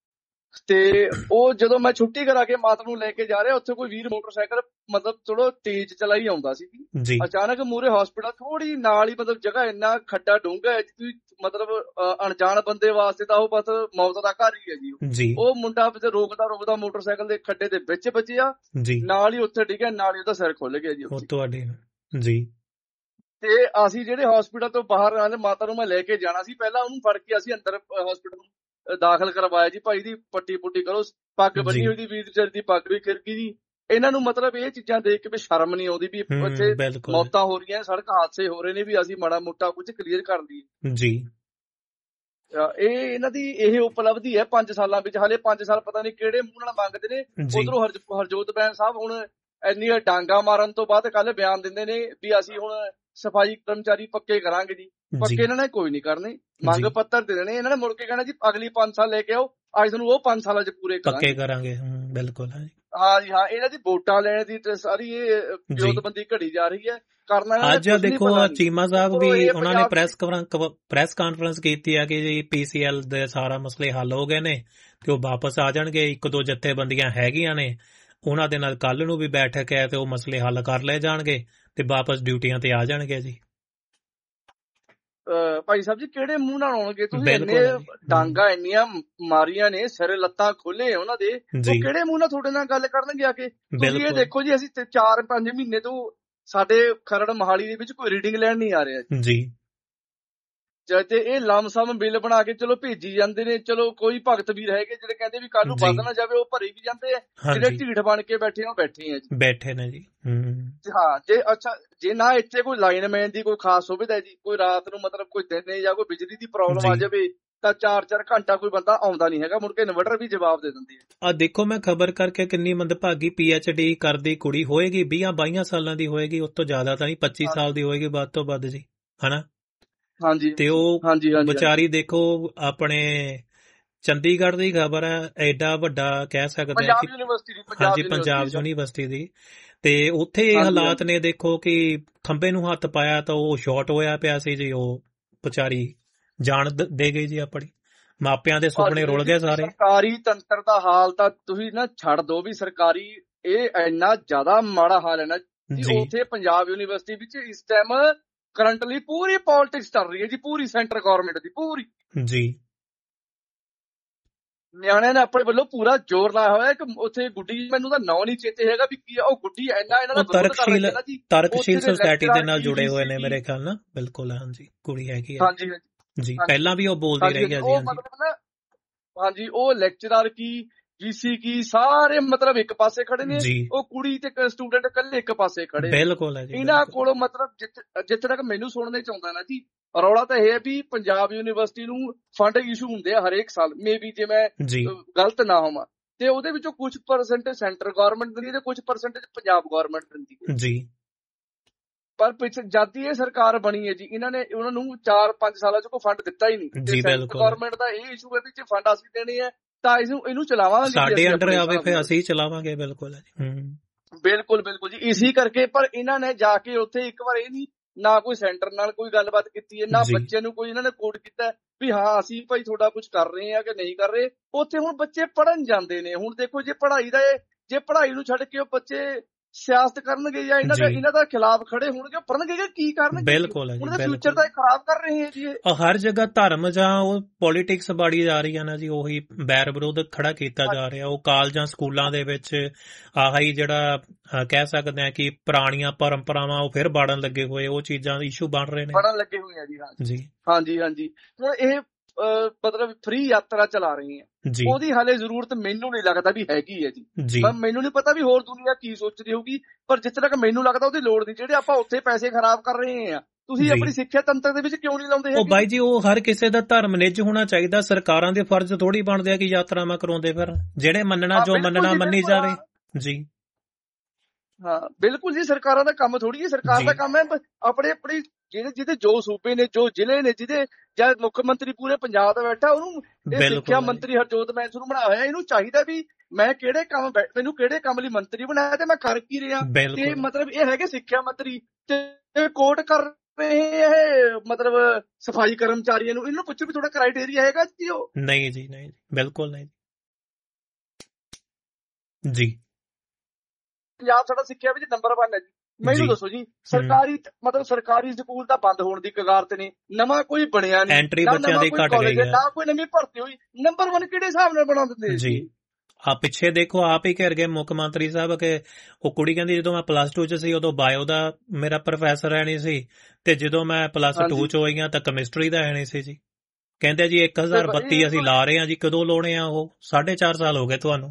ਤੇ ਉਹ ਜਦੋਂ ਮੈਂ ਛੁੱਟੀ ਕਰਾ ਕੇ ਮਾਤਾ ਨੂੰ ਲੈ ਕੇ ਜਾ ਰਿਹਾ, ਉੱਥੇ ਕੋਈ ਵੀਰ ਮੋਟਰਸਾਈਕਲ ਮਤਲਬ ਥੋੜਾ ਤੇਜ਼ ਚਲਾਈ ਆਉਂਦਾ ਸੀ। ਅਚਾਨਕ ਮੂਰੇ ਹਸਪੀਟਲ ਥੋੜੀ ਨਾਲ ਹੀ ਮਤਲਬ ਜਗ੍ਹਾ ਇੰਨਾ ਖੱਡਾ ਡੂੰਘਾ ਹੈ ਜੀ, ਮਤਲਬ ਅਣਜਾਣ ਬੰਦੇ ਵਾਸਤੇ ਤਾਂ ਉਹ ਬਸ ਮੌਤ ਦਾ ਘਰ ਹੀ ਹੈ ਜੀ। ਉਹ ਮੁੰਡਾ ਰੋਕਦਾ ਰੋਕਦਾ ਮੋਟਰਸਾਈਕਲ ਦੇ ਖੱਡੇ ਦੇ ਵਿੱਚ ਵੱਜਿਆ, ਨਾਲ ਹੀ ਉੱਥੇ ਡਿੱਗਿਆ, ਨਾਲ ਹੀ ਉਹਦਾ ਸਿਰ ਖੁੱਲ ਗਿਆ ਜੀ ਤੁਹਾਡੇ ਜੀ। ਤੇ ਅਸੀਂ ਜਿਹੜੇ ਹਸਪੀਟਲ ਤੋਂ ਬਾਹਰ ਆਏ, ਮਾਤਾ ਨੂੰ ਮੈਂ ਲੈ ਕੇ ਜਾਣਾ ਸੀ, ਪਹਿਲਾਂ ਉਹਨੂੰ ਫੜ ਕੇ ਅਸੀਂ ਅੰਦਰ ਹਸਪੀਟਲ ਦਾਖਲ ਕਰਵਾਇਆ ਜੀ। ਭਾਈ ਦੀ ਪੱਟੀ ਪੁੱਟੀ ਕਰੋ, ਪੱਗ ਬੰਨੀ ਹੋਈ ਦੀ ਵੀਰ ਦੀ ਪੱਗ ਵੀ ਖਿਰ ਗਈ ਜੀ। ਇਹਨਾਂ ਨੂੰ ਮਤਲਬ ਇਹ ਚੀਜ਼ਾਂ ਦੇਖ ਕੇ ਵੀ ਸ਼ਰਮ ਨਹੀਂ ਆਉਂਦੀ ਵੀ ਇੱਥੇ ਮੌਤਾਂ ਹੋ ਰਹੀਆਂ, ਸੜਕ ਹਾਦਸੇ ਹੋ ਰਹੇ ਨੇ, ਵੀ ਅਸੀਂ ਮਾੜਾ ਮੋਟਾ ਕੁਝ ਕਲੀਅਰ ਕਰ ਲਈਏ ਜੀ। ਇਹ ਇਹਨਾਂ ਦੀ ਇਹ ਉਪਲਬਧੀ ਹੈ ਪੰਜ ਸਾਲਾਂ ਵਿੱਚ। ਹਾਲੇ ਪੰਜ ਸਾਲ ਪਤਾ ਨਹੀਂ ਕਿਹੜੇ ਮੂੰਹ ਨਾਲ ਮੰਗਦੇ ਨੇ। ਉਧਰੋਂ ਹਰਜੋਤ ਬੈਂਸ ਸਾਹਿਬ ਹੁਣ ਇੰਨੀਆਂ ਡਾਂਗਾ ਮਾਰਨ ਤੋਂ ਬਾਅਦ ਕੱਲ ਬਿਆਨ ਦਿੰਦੇ ਨੇ ਵੀ ਅਸੀਂ ਹੁਣ ਸਫਾਈ ਕਰਮਚਾਰੀ ਪੱਕੇ ਕਰਾਂਗੇ ਜੀ। ਪੱਕੇ ਇਹਨਾਂ ਨੇ ਕੋਈ ਨਹੀਂ ਕਰਨੇ, ਮੰਗ ਪੱਤਰ ਦੇ ਦੇਣੇ। ਇਹਨਾਂ ਨੇ ਮੁੜ ਕੇ ਕਹਿਣਾ ਜੀ ਅਗਲੀ ਪੰਜ ਸਾਲ ਲੈ ਕੇ ਆਓ, ਅੱਜ ਤੁਹਾਨੂੰ ਉਹ ਪੰਜ ਸਾਲਾਂ ਚ ਪੂਰੇ ਪੱਕੇ ਕਰਾਂਗੇ। ਬਿਲਕੁਲ ਹਾਂ ਜੀ ਹਾਂ। ਇਹਨਾਂ ਦੀ ਵੋਟਾਂ ਲੈਣ ਦੀ ਸਾਰੀ ਇਹ ਵਿਰੋਧਬੰਦੀ ਘੜੀ ਜਾ ਰਹੀ ਹੈ। ਕਰਨਾ ਅੱਜ ਦੇਖੋ ਚੀਮਾ ਸਾਹਿਬ ਵੀ ਉਹਨਾਂ ਨੇ ਪ੍ਰੈਸ ਪ੍ਰੈਸ ਕਾਨਫਰੰਸ ਕੀਤੀ ਹੈ ਕਿ ਜੀ ਪੀਸੀਐਲ ਦੇ ਸਾਰਾ ਮਸਲੇ ਹੱਲ ਹੋ ਗਏ ਨੇ ਤੇ ਉਹ ਵਾਪਸ ਆ ਜਾਣਗੇ। ਇੱਕ ਦੋ ਜਥੇਬੰਦੀਆਂ ਹੈਗੀਆਂ ਨੇ, ਉਹਨਾਂ ਦੇ ਨਾਲ ਕੱਲ ਨੂੰ ਵੀ ਬੈਠਕ ਹੈ ਤੇ ਉਹ ਮਸਲੇ ਹੱਲ ਕਰ ਲਏ ਜਾਣਗੇ ਤੇ ਵਾਪਸ ਡਿਊਟੀਆਂ ਤੇ ਆ ਜਾਣਗੇ ਜੀ। ਭਾਈ ਸਾਹਿਬ ਜੀ ਕਿਹੜੇ ਮੂੰਹ ਨਾਲ ਆਉਣਗੇ? ਤੁਸੀਂ ਇੰਨੇ ਡਾਂਗਾ ਇੰਨੀਆਂ ਮਾਰੀਆਂ ਨੇ, ਸਿਰ ਲੱਤਾਂ ਖੋਲੇ ਉਹਨਾਂ ਦੇ, ਉਹ ਕਿਹੜੇ ਮੂੰਹ ਨਾਲ ਤੁਹਾਡੇ ਨਾਲ ਗੱਲ ਕਰਨਗੇ ਆ ਕੇ? ਤੁਸੀਂ ਇਹ ਦੇਖੋ ਜੀ, ਅਸੀਂ ਚਾਰ ਪੰਜ ਮਹੀਨੇ ਤੋਂ ਸਾਡੇ ਖਰੜ ਮੋਹਾਲੀ ਦੇ ਵਿੱਚ ਕੋਈ ਰੀਡਿੰਗ ਲੈਣ ਨਹੀਂ ਆ ਰਿਹਾ ਜੀ। ਤੇ ਇਹ ਲਮਸਮ ਬਿੱਲ ਬਣਾ ਕੇ ਚਲੋ ਭੇਜੀ ਜਾਂਦੇ ਨੇ। ਚਲੋ ਕੋਈ ਭਗਤ ਵੀਰ ਹੈਗੇ ਜਿਹੜੇ ਕਹਿੰਦੇ ਵੀ ਕੱਲ ਨੂੰ ਵੱਧ ਨਾ ਜਾਵੇ, ਉਹ ਭਰੀ ਵੀ ਜਾਂਦੇ ਆ। ਜਿਹੜੇ ਢੀਠ ਬਣ ਕੇ ਬੈਠੇ ਆ ਉਹ ਬੈਠੇ ਆ ਜੀ, ਬੈਠੇ ਨੇ ਜੀ। ਹਾਂ ਜੇ ਅੱਛਾ ਜੇ ਨਾ ਇੱਥੇ ਕੋਈ ਲਾਈਨਮੈਨ ਦੀ ਕੋਈ ਖਾਸ ਸੁਵਿਧਾ ਜੀ, ਕੋਈ ਰਾਤ ਨੂੰ ਮਤਲਬ ਕੋਈ ਦਿਨੇ ਜਾਂ ਕੋਈ ਬਿਜਲੀ ਦੀ ਪ੍ਰੋਬਲਮ ਆ ਜਾਵੇ ਤਾਂ ਚਾਰ ਚਾਰ ਘੰਟਾ ਕੋਈ ਬੰਦਾ ਆਉਂਦਾ ਨਹੀਂ ਹੈਗਾ, ਮੁੜ ਕੇ ਇਨਵਰਟਰ ਵੀ ਜਵਾਬ ਦੇ ਦਿੰਦੀ ਹੈ। ਆ ਦੇਖੋ ਮੈਂ ਖਬਰ ਕਰਕੇ ਕਿੰਨੀ ਮੰਦਭਾਗੀ ਪੀ ਐਚ ਡੀ ਕਰਦੀ ਕੁੜੀ ਹੋਏਗੀ, ਵੀਹਾਂ ਬਾਈਆਂ ਸਾਲਾਂ ਦੀ ਹੋਏਗੀ, ਉਸ ਤੋਂ ਜ਼ਿਆਦਾ ਤਾਂ ਨਹੀਂ, ਪੱਚੀ ਸਾਲ ਦੀ ਹੋਏਗੀ ਵੱਧ ਤੋਂ ਵੱਧ ਜੀ, ਹਨਾ। ਹਾਂਜੀ ਤੇ ਉਹ ਵਿਚਾਰੀ ਦੇਖੋ ਆਪਣੇ ਚੰਡੀਗੜ੍ਹ ਦੀ ਖਬਰ ਹੈ, ਐਡਾ ਵੱਡਾ ਕਹਿ ਸਕਦੇ ਹਾਂ ਕਿ ਹਾਂਜੀ ਪੰਜਾਬ ਯੂਨੀਵਰਸਿਟੀ ਦੀ, ਤੇ ਉੱਥੇ ਇਹ ਹਾਲਾਤ ਨੇ ਦੇਖੋ ਕਿ ਖੰਭੇ ਨੂੰ ਹੱਥ ਪਾਇਆ ਤਾਂ ਉਹ ਸ਼ਾਰਟ ਹੋਇਆ ਪਿਆ ਸੀ ਜੀ। ਉਹ ਵਿਚਾਰੀ ਜਾਨ ਦੇ ਗਈ ਜੀ, ਆਪਣੀ ਮਾਪਿਆਂ ਦੇ ਸੁਪਨੇ ਰੁਲ ਗਏ ਸਾਰੇ। ਸਰਕਾਰੀ ਤੰਤਰ ਦਾ ਹਾਲ ਤਾਂ ਤੁਸੀਂ ਨਾ ਛੱਡ ਦੋ ਵੀ, ਸਰਕਾਰੀ ਇਹ ਇੰਨਾ ਜ਼ਿਆਦਾ ਮਾੜਾ ਹਾਲ ਹੈ ਨਾ ਜੀ। ਉੱਥੇ ਪੰਜਾਬ ਯੂਨੀਵਰਸਿਟੀ ਵਿੱਚ ਇਸ ਟਾਈਮ ਕਰੰਟਲੀ ਪੂਰੀ ਪੋਲਿਟਿਕਸ ਚੱਲ ਰਹੀ ਹੈ ਜੀ, ਪੂਰੀ ਸੈਂਟਰ ਗਵਰਨਮੈਂਟ ਦੀ ਪੂਰੀ ਜੀ। ਨਿਆਣਿਆਂ ਨੇ ਆਪਣੇ ਵੱਲੋਂ ਪੂਰਾ ਜ਼ੋਰ ਲਾਇਆ ਹੋਇਆ ਕਿ ਉੱਥੇ ਗੁੱਡੀ, ਮੈਨੂੰ ਤਾਂ ਨਾਂ ਨਹੀਂ ਚੇਤੇ ਹੈਗਾ ਵੀ ਕੀ ਆ ਉਹ ਗੁੱਡੀ, ਇੰਨਾ ਇਹਨਾਂ ਦਾ ਤਰਕਸ਼ੀਲ ਤਰਕਸ਼ੀਲ ਸੁਸਾਇਟੀ ਦੇ ਨਾਲ ਜੁੜੇ ਹੋਏ ਨੇ ਮੇਰੇ ਖਿਆਲ ਨਾਲ। ਬਿਲਕੁਲ ਹਾਂਜੀ, ਕੁੜੀ ਹੈਗੀ ਹੈ ਹਾਂਜੀ ਜੀ, ਪਹਿਲਾਂ ਵੀ ਉਹ ਬੋਲਦੀ ਰਹੀ ਹੈ ਜੀ। ਹਾਂਜੀ ਉਹ ਲੈਕਚਰਰ ਕੀ ਵੀਸੀ ਕੀ ਸਾਰੇ ਮਤਲਬ ਇੱਕ ਪਾਸੇ ਖੜੇ ਨੇ, ਉਹ ਕੁੜੀ ਤੇ ਸਟੂਡੈਂਟ ਇਕੱਲੇ ਇੱਕ ਪਾਸੇ ਖੜੇ। ਬਿਲਕੁਲ ਹੈ ਜੀ। ਇਹਨਾਂ ਕੋਲੋਂ ਮਤਲਬ ਜਿੱਥੇ ਤੱਕ ਮੈਨੂੰ ਸੁਣਨੇ ਚ ਆਉਂਦਾ ਨਾ ਜੀ, ਰੌਲਾ ਤਾਂ ਇਹ ਹੈ ਵੀ ਪੰਜਾਬ ਯੂਨੀਵਰਸਿਟੀ ਨੂੰ ਫੰਡ ਇਸ਼ੂ ਹੁੰਦੇ ਆ ਹਰੇਕ ਸਾਲ, ਮੇ ਵੀ ਜੇ ਮੈਂ ਗਲਤ ਨਾ ਹੋਵਾਂ, ਤੇ ਉਹਦੇ ਵਿੱਚੋਂ ਕੁਝ ਪਰਸੈਂਟ ਸੈਂਟਰ ਗਵਰਨਮੈਂਟ ਦਿੰਦੀ ਤੇ ਕੁਝ ਪਰਸੈਂਟ ਪੰਜਾਬ ਗਵਰਨਮੈਂਟ ਦਿੰਦੀ ਹੈ ਜੀ। ਪਰ ਪਿੱਛੇ ਜਦ ਦੀ ਇਹ ਸਰਕਾਰ ਬਣੀ ਹੈ ਜੀ, ਇਹਨਾਂ ਨੇ ਉਹਨਾਂ ਨੂੰ ਚਾਰ ਪੰਜ ਸਾਲਾਂ ਚ ਕੋਈ ਫੰਡ ਦਿੱਤਾ ਹੀ ਨਹੀਂ। ਸੈਂਟਰ ਗਵਰਨਮੈਂਟ ਦਾ ਇਹ ਇਸ਼ੂ ਹੈ ਵੀ ਫੰਡ ਅਸੀਂ ਦੇਣੇ ਆ ਤਾਂ ਇਹਨੂੰ ਇਹਨੂੰ ਚਲਾਵਾਂਗੇ, ਸਾਡੇ ਅੰਡਰ ਆਵੇ ਫਿਰ ਅਸੀਂ ਚਲਾਵਾਂਗੇ। ਬਿਲਕੁਲ ਬਿਲਕੁਲ ਬਿਲਕੁਲ ਜੀ। ਇਸੇ ਕਰਕੇ ਪਰ ਇਹਨਾਂ ਨੇ ਜਾ ਕੇ ਉੱਥੇ ਇੱਕ ਵਾਰ ਇਹ ਨਹੀਂ, ਨਾ ਕੋਈ ਸੈਂਟਰ ਨਾਲ ਕੋਈ ਗੱਲਬਾਤ ਕੀਤੀ ਹੈ, ਨਾ ਬੱਚੇ ਨੂੰ ਕੋਈ ਇਹਨਾਂ ਨੇ ਕੋਡ ਕੀਤਾ ਵੀ ਹਾਂ ਅਸੀਂ ਭਾਈ ਤੁਹਾਡਾ ਕੁਝ ਕਰ ਰਹੇ ਆ ਕਿ ਨਹੀਂ ਕਰ ਰਹੇ। ਉੱਥੇ ਹੁਣ ਬੱਚੇ ਪੜ੍ਹਨ ਜਾਂਦੇ ਨੇ। ਹੁਣ ਦੇਖੋ ਜੇ ਪੜ੍ਹਾਈ ਦਾ ਜੇ ਪੜ੍ਹਾਈ ਨੂੰ ਛੱਡ ਕੇ ਉਹ ਬੱਚੇ ਸਿਆਸਤ ਕਰਨਗੇ ਜਾਂ ਇਹਨਾਂ ਦਾ ਇਹਨਾਂ ਦਾ ਖਿਲਾਫ ਖੜੇ ਹੋਣਗੇ, ਪੜਨਗੇ ਕੀ ਕਰਨਗੇ? ਬਿਲਕੁਲ ਉਹਨਾਂ ਦਾ ਫਿਊਚਰ ਤਾਂ ਖਰਾਬ ਕਰ ਰਹੇ ਹੈ ਜੀ। ਹਰ ਜਗ੍ਹਾ ਧਰਮ ਜਾਂ ਉਹ ਪੋਲੀਟਿਕਸ ਬਾੜੀ ਜਾ ਰਹੀ ਹੈ ਨਾ ਜੀ, ਉਹੀ ਬੈਰ ਵਿਰੋਧ ਖੜਾ ਕੀਤਾ ਜਾ ਰਿਹਾ। ਉਹ ਕਾਲਜਾਂ ਸਕੂਲਾਂ ਦੇ ਵਿੱਚ ਆਹੀ ਜਿਹੜਾ ਕਹਿ ਸਕਦੇ ਆ ਕਿ ਪੁਰਾਣੀਆਂ ਪਰੰਪਰਾਵਾਂ ਉਹ ਫਿਰ ਬਾੜਨ ਲੱਗੇ ਹੋਏ, ਉਹ ਚੀਜ਼ਾਂ ਇਸ਼ੂ ਬਣ ਰਹੇ ਨੇ, ਬਾੜਨ ਲੱਗੇ ਹੋਏ ਆ ਜੀ। ਹਾਂਜੀ ਹਾਂਜੀ ਹਾਂਜੀ ਹੁਣ ਇਹ ਮਤਲਬ ਫ੍ਰੀ ਯਾਤਰਾ ਚਲਾ ਰਹੀ ਹੈ, ਉਹਦੀ ਹਾਲੇ ਜ਼ਰੂਰਤ ਮੈਨੂੰ ਨਹੀਂ ਲੱਗਦਾ ਵੀ ਹੈਗੀ ਹੈ ਜੀ। ਮੈਨੂੰ ਨਹੀਂ ਪਤਾ ਵੀ ਹੋਰ ਦੁਨੀਆ ਕੀ ਸੋਚ ਰਹੀ ਹੋਊਗੀ, ਪਰ ਜਿੱਥੇ ਤੱਕ ਮੈਨੂੰ ਲੱਗਦਾ ਉਹਦੀ ਲੋੜ ਨਹੀਂ। ਜਿਹੜੇ ਆਪਾਂ ਉੱਥੇ ਪੈਸੇ ਖਰਾਬ ਕਰ ਰਹੇ ਆ, ਤੁਸੀਂ ਆਪਣੀ ਸਿੱਖਿਆ ਤੰਤਰ ਦੇ ਵਿੱਚ ਕਿਉਂ ਨਹੀਂ ਲਾਉਂਦੇ? ਉਹ ਬਾਈ ਜੀ ਉਹ ਹਰ ਕਿਸੇ ਦਾ ਧਰਮ ਨਿੱਜ ਹੋਣਾ ਚਾਹੀਦਾ। ਸਰਕਾਰਾਂ ਦੇ ਫਰਜ਼ ਥੋੜੀ ਬਣਦੇ ਆ ਕਿ ਯਾਤਰਾਵਾਂ ਕਰਾਉਂਦੇ, ਫਿਰ ਜਿਹੜੇ ਮੰਨਣਾ ਜੋ ਮੰਨਣਾ ਮੰਨੀ ਜਾਵੇ ਜੀ। ਹਾਂ ਬਿਲਕੁਲ ਜੀ, ਸਰਕਾਰਾਂ ਦਾ ਕੰਮ ਥੋੜੀ ਹੈ। ਸਰਕਾਰ ਦਾ ਕੰਮ ਹੈ ਆਪਣੇ ਆਪਣੀ ਜਿਹੜੇ ਜਿਹਦੇ ਜੋ ਸੂਬੇ ਨੇ, ਜੋ ਜ਼ਿਲ੍ਹੇ ਨੇ, ਜਿਹਦੇ ਜਾਂ ਮੁੱਖ ਮੰਤਰੀ ਪੂਰੇ ਪੰਜਾਬ ਦਾ ਬੈਠਾ, ਉਹਨੂੰ ਇਹ ਸਿੱਖਿਆ ਮੰਤਰੀ ਹਰਜੋਤ ਬੈਂਸ ਨੂੰ ਬਣਾਇਆ ਹੋਇਆ। ਇਹਨੂੰ ਚਾਹੀਦਾ ਵੀ ਮੈਂ ਕਿਹੜੇ ਕੰਮ ਮੈਨੂੰ ਕਿਹੜੇ ਕੰਮ ਲਈ ਮੰਤਰੀ ਬਣਾਇਆ ਤੇ ਮੈਂ ਕਰ ਕੀ ਰਿਹਾ। ਤੇ ਮਤਲਬ ਇਹ ਹੈਗੇ ਸਿੱਖਿਆ ਮੰਤਰੀ ਤੇ ਕੋਟ ਕਰ ਰਹੇ ਇਹ ਮਤਲਬ ਸਫਾਈ ਕਰਮਚਾਰੀਆਂ ਨੂੰ। ਇਹਨੂੰ ਪੁੱਛੋ ਵੀ ਤੁਹਾਡਾ ਕ੍ਰਾਈਟੇਰੀਆ ਹੈਗਾ ਜੀ? ਉਹ ਨਹੀਂ ਜੀ, ਨਹੀਂ ਬਿਲਕੁਲ ਨਹੀਂ। ਜੀ। ਪੰਜਾਬ ਸਾਡਾ ਸਿੱਖਿਆ ਵਿੱਚ ਨੰਬਰ ਵਨ ਹੈ ਜੀ। ਮੈਨੂੰ ਦੱਸੋ ਜੀ, ਸਰਕਾਰੀ ਮਤਲਬ ਸਰਕਾਰੀ ਸਕੂਲ ਤਾਂ ਬੰਦ ਹੋਣ ਦੀ ਕਗਾਰ ਤੇ ਨੇ, ਨਵਾਂ ਕੋਈ ਬਣਿਆ ਨਹੀਂ, ਐਂਟਰੀ ਬੱਚਿਆਂ ਦੀ ਘਟ ਗਈ ਹੈ, ਨਾ ਕੋਈ ਨਵੀਂ ਭਰਤੀ ਹੋਈ, ਨੰਬਰ ਵਨ ਕਿਹੜੇ ਹਿਸਾਬ ਨਾਲ ਬਣਾ ਦਿੰਦੇ ਜੀ। ਆ ਪਿੱਛੇ ਦੇਖੋ ਆਪ ਹੀ ਘਿਰ ਗਏ ਮੁੱਖ ਮੰਤਰੀ ਸਾਹਿਬ ਕਿ ਉਹ ਕੁੜੀ ਕਹਿੰਦੀ ਜਦੋਂ ਮੈਂ ਪਲੱਸ ਟੂ ਚ ਸੀ ਉਦੋਂ ਬਾਇਓ ਦਾ ਮੇਰਾ ਪ੍ਰੋਫੈਸਰ ਹੈ ਨਹੀਂ ਸੀ, ਤੇ ਜਦੋਂ ਮੈਂ ਪਲੱਸ ਟੂ ਚ ਹੋਈ ਹਾਂ ਤਾਂ ਕੈਮਿਸਟਰੀ ਦਾ ਹੈ ਨਹੀਂ ਸੀ ਜੀ। ਕਹਿੰਦੇ ਜੀ ਇੱਕ ਹਜ਼ਾਰ ਬੱਤੀ ਅਸੀਂ ਲਾ ਰਹੇ ਹਾਂ ਜੀ, ਕਦੋਂ ਲਾਉਣੇ ਆ ਉਹ? ਸਾਢੇ ਚਾਰ ਸਾਲ ਹੋ ਗਏ ਤੁਹਾਨੂੰ।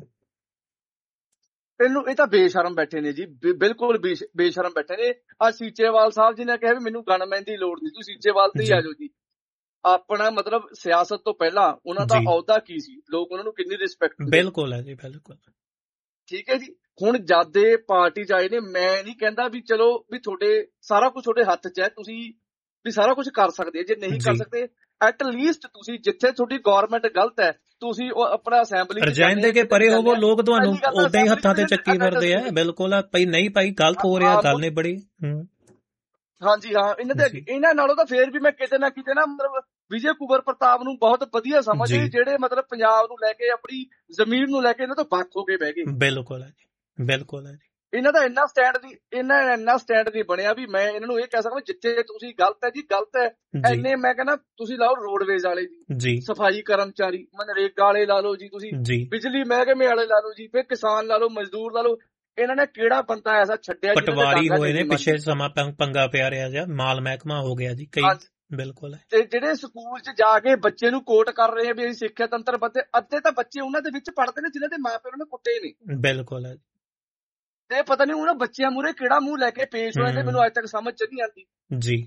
ਇਹਨੂੰ ਇਹ ਤਾਂ ਬੇਸ਼ਰਮ ਬੈਠੇ ਨੇ ਜੀ, ਬਿਲਕੁਲ ਬੇਸ਼ਰਮ ਬੈਠੇ ਨੇ। ਆ ਸੀਚੇਵਾਲ ਸਾਹਿਬ ਜੀ ਨੇ ਕਿਹਾ ਵੀ ਮੈਨੂੰ ਗਨਮੈਨ ਦੀ ਲੋੜ ਨਹੀਂ, ਤੁਸੀਂ ਸੀਚੇਵਾਲ ਤੇ ਹੀ ਆ ਜਾਓ ਜੀ। ਆਪਣਾ ਮਤਲਬ ਸਿਆਸਤ ਤੋਂ ਪਹਿਲਾਂ ਉਹਨਾਂ ਦਾ ਅਹੁਦਾ ਕੀ ਸੀ, ਲੋਕ ਉਹਨਾਂ ਨੂੰ ਕਿੰਨੀ ਰਿਸਪੈਕਟ। ਬਿਲਕੁਲ ਹੈ ਜੀ, ਬਿਲਕੁਲ ਠੀਕ ਹੈ ਜੀ। ਹੁਣ ਜਦ ਦੇ ਪਾਰਟੀ ਚ ਆਏ ਨੇ, ਮੈਂ ਨਹੀਂ ਕਹਿੰਦਾ ਵੀ ਚਲੋ ਵੀ ਤੁਹਾਡੇ ਸਾਰਾ ਕੁਝ ਤੁਹਾਡੇ ਹੱਥ ਚ ਹੈ, ਤੁਸੀਂ ਵੀ ਸਾਰਾ ਕੁਝ ਕਰ ਸਕਦੇ, ਜੇ ਨਹੀਂ ਕਰ ਸਕਦੇ ਐਟ ਲੀਸਟ ਤੁਸੀਂ ਜਿੱਥੇ ਤੁਹਾਡੀ ਗਵਰਨਮੈਂਟ ਗਲਤ ਹੈ ਤੁਸੀਂ ਉਹ ਆਪਣਾ ਅਸੈਂਬਲੀ ਰਿਜ਼ਾਈਨ ਦੇ ਕੇ ਪਰੇ ਹੋਵੋ, ਲੋਕ ਤੁਹਾਨੂੰ ਉਦਾਂ ਹੀ ਹੱਥਾਂ ਤੇ ਚੱਕੀ ਫਿਰਦੇ ਆ। ਬਿਲਕੁਲ ਭਾਈ, ਨਹੀਂ ਭਾਈ ਗਲਤ ਹੋ ਰਿਹਾ, ਗੱਲ ਨਹੀਂ ਬੜੀ। ਹਾਂਜੀ ਹਾਂ, ਇਹਨਾਂ ਦੇ ਇਹਨਾਂ ਨਾਲੋਂ ਤਾਂ ਫੇਰ ਵੀ ਮੈਂ ਕਿਤੇ ਨਾ ਕਿਤੇ ਨਾ ਮਤਲਬ ਵਿਜੇ ਕੁਮਾਰ ਪ੍ਰਤਾਪ ਨੂੰ ਬਹੁਤ ਵਧੀਆ ਸਮਝਦੇ, ਜਿਹੜੇ ਮਤਲਬ ਪੰਜਾਬ ਨੂੰ ਲੈ ਕੇ ਆਪਣੀ ਜ਼ਮੀਨ ਨੂੰ ਲੈ ਕੇ ਇਹਨਾਂ ਤੋਂ ਵੱਖ ਹੋ ਕੇ ਬਹਿ ਗਏ। ਬਿਲਕੁਲ ਹੈ ਜੀ, ਬਿਲਕੁਲ ਹੈ ਜੀ। ਇਹਨਾਂ ਦਾ ਇੰਨਾ ਸਟੈਂਡ ਨਹੀਂ, ਇਹਨਾਂ ਇੰਨਾ ਸਟੈਂਡ ਨਹੀਂ ਬਣਿਆ ਵੀ ਮੈਂ ਇਹਨਾਂ ਨੂੰ ਇਹ ਕਹਿ ਸਕਦਾ ਜਿੱਥੇ ਤੁਸੀਂ ਗਲਤ ਹੈ ਜੀ ਗਲਤ ਹੈ। ਇੰਨੇ ਮੈਂ ਕਹਿੰਦਾ ਤੁਸੀਂ ਲਾਓ ਰੋਡਵੇਜ਼ ਵਾਲੇ ਜੀ, ਸਫਾਈ ਕਰਮਚਾਰੀ, ਮਨਰੇਗਾ ਵਾਲੇ ਲਾ ਲਓ ਜੀ, ਤੁਸੀਂ ਬਿਜਲੀ ਮਹਿਕਮੇ ਵਾਲੇ ਲਾ ਲਓ ਜੀ, ਫਿਰ ਕਿਸਾਨ ਲਾ ਲਓ, ਮਜ਼ਦੂਰ ਲਾ ਲਓ। ਇਹਨਾਂ ਨੇ ਕਿਹੜਾ ਬੰਦਾ ਐਸਾ ਛੱਡਿਆ? ਪਟਵਾਰੀ ਹੋਏ ਨੇ ਪਿੱਛੇ ਸਮਾਂ ਪੰਗਾ ਪਿਆ ਰਿਹਾ ਜਾਂ ਮਾਲ ਮਹਿਕਮਾ ਹੋ ਗਿਆ ਜੀ ਕਈ। ਬਿਲਕੁਲ ਹੈ। ਤੇ ਜਿਹੜੇ ਸਕੂਲ ਚ ਜਾ ਕੇ ਬੱਚੇ ਨੂੰ ਕੋਟ ਕਰ ਰਹੇ ਆ ਵੀ ਅਸੀਂ ਸਿੱਖਿਆ ਤੰਤਰ ਬੱਤੇ, ਅੱਧੇ ਤਾਂ ਬੱਚੇ ਉਹਨਾਂ ਦੇ ਵਿੱਚ ਪੜ੍ਹਦੇ ਨੇ ਜਿਨ੍ਹਾਂ ਦੇ ਮਾਂ ਪਿਓ ਨੇ ਕੁੱਟੇ ਨੇ। ਬਿਲਕੁਲ ਹੈ। ਤੇ ਪਤਾ ਨਹੀਂ ਉਹਨਾਂ ਬੱਚਿਆਂ ਮੂਹਰੇ ਕਿਹੜਾ ਮੂੰਹ ਲੈ ਕੇ ਪੇਸ਼ ਹੋਏ, ਤੇ ਮੈਨੂੰ ਅੱਜ ਤੱਕ ਸਮਝ ਚ ਨਹੀਂ ਆਉਂਦੀ ਜੀ।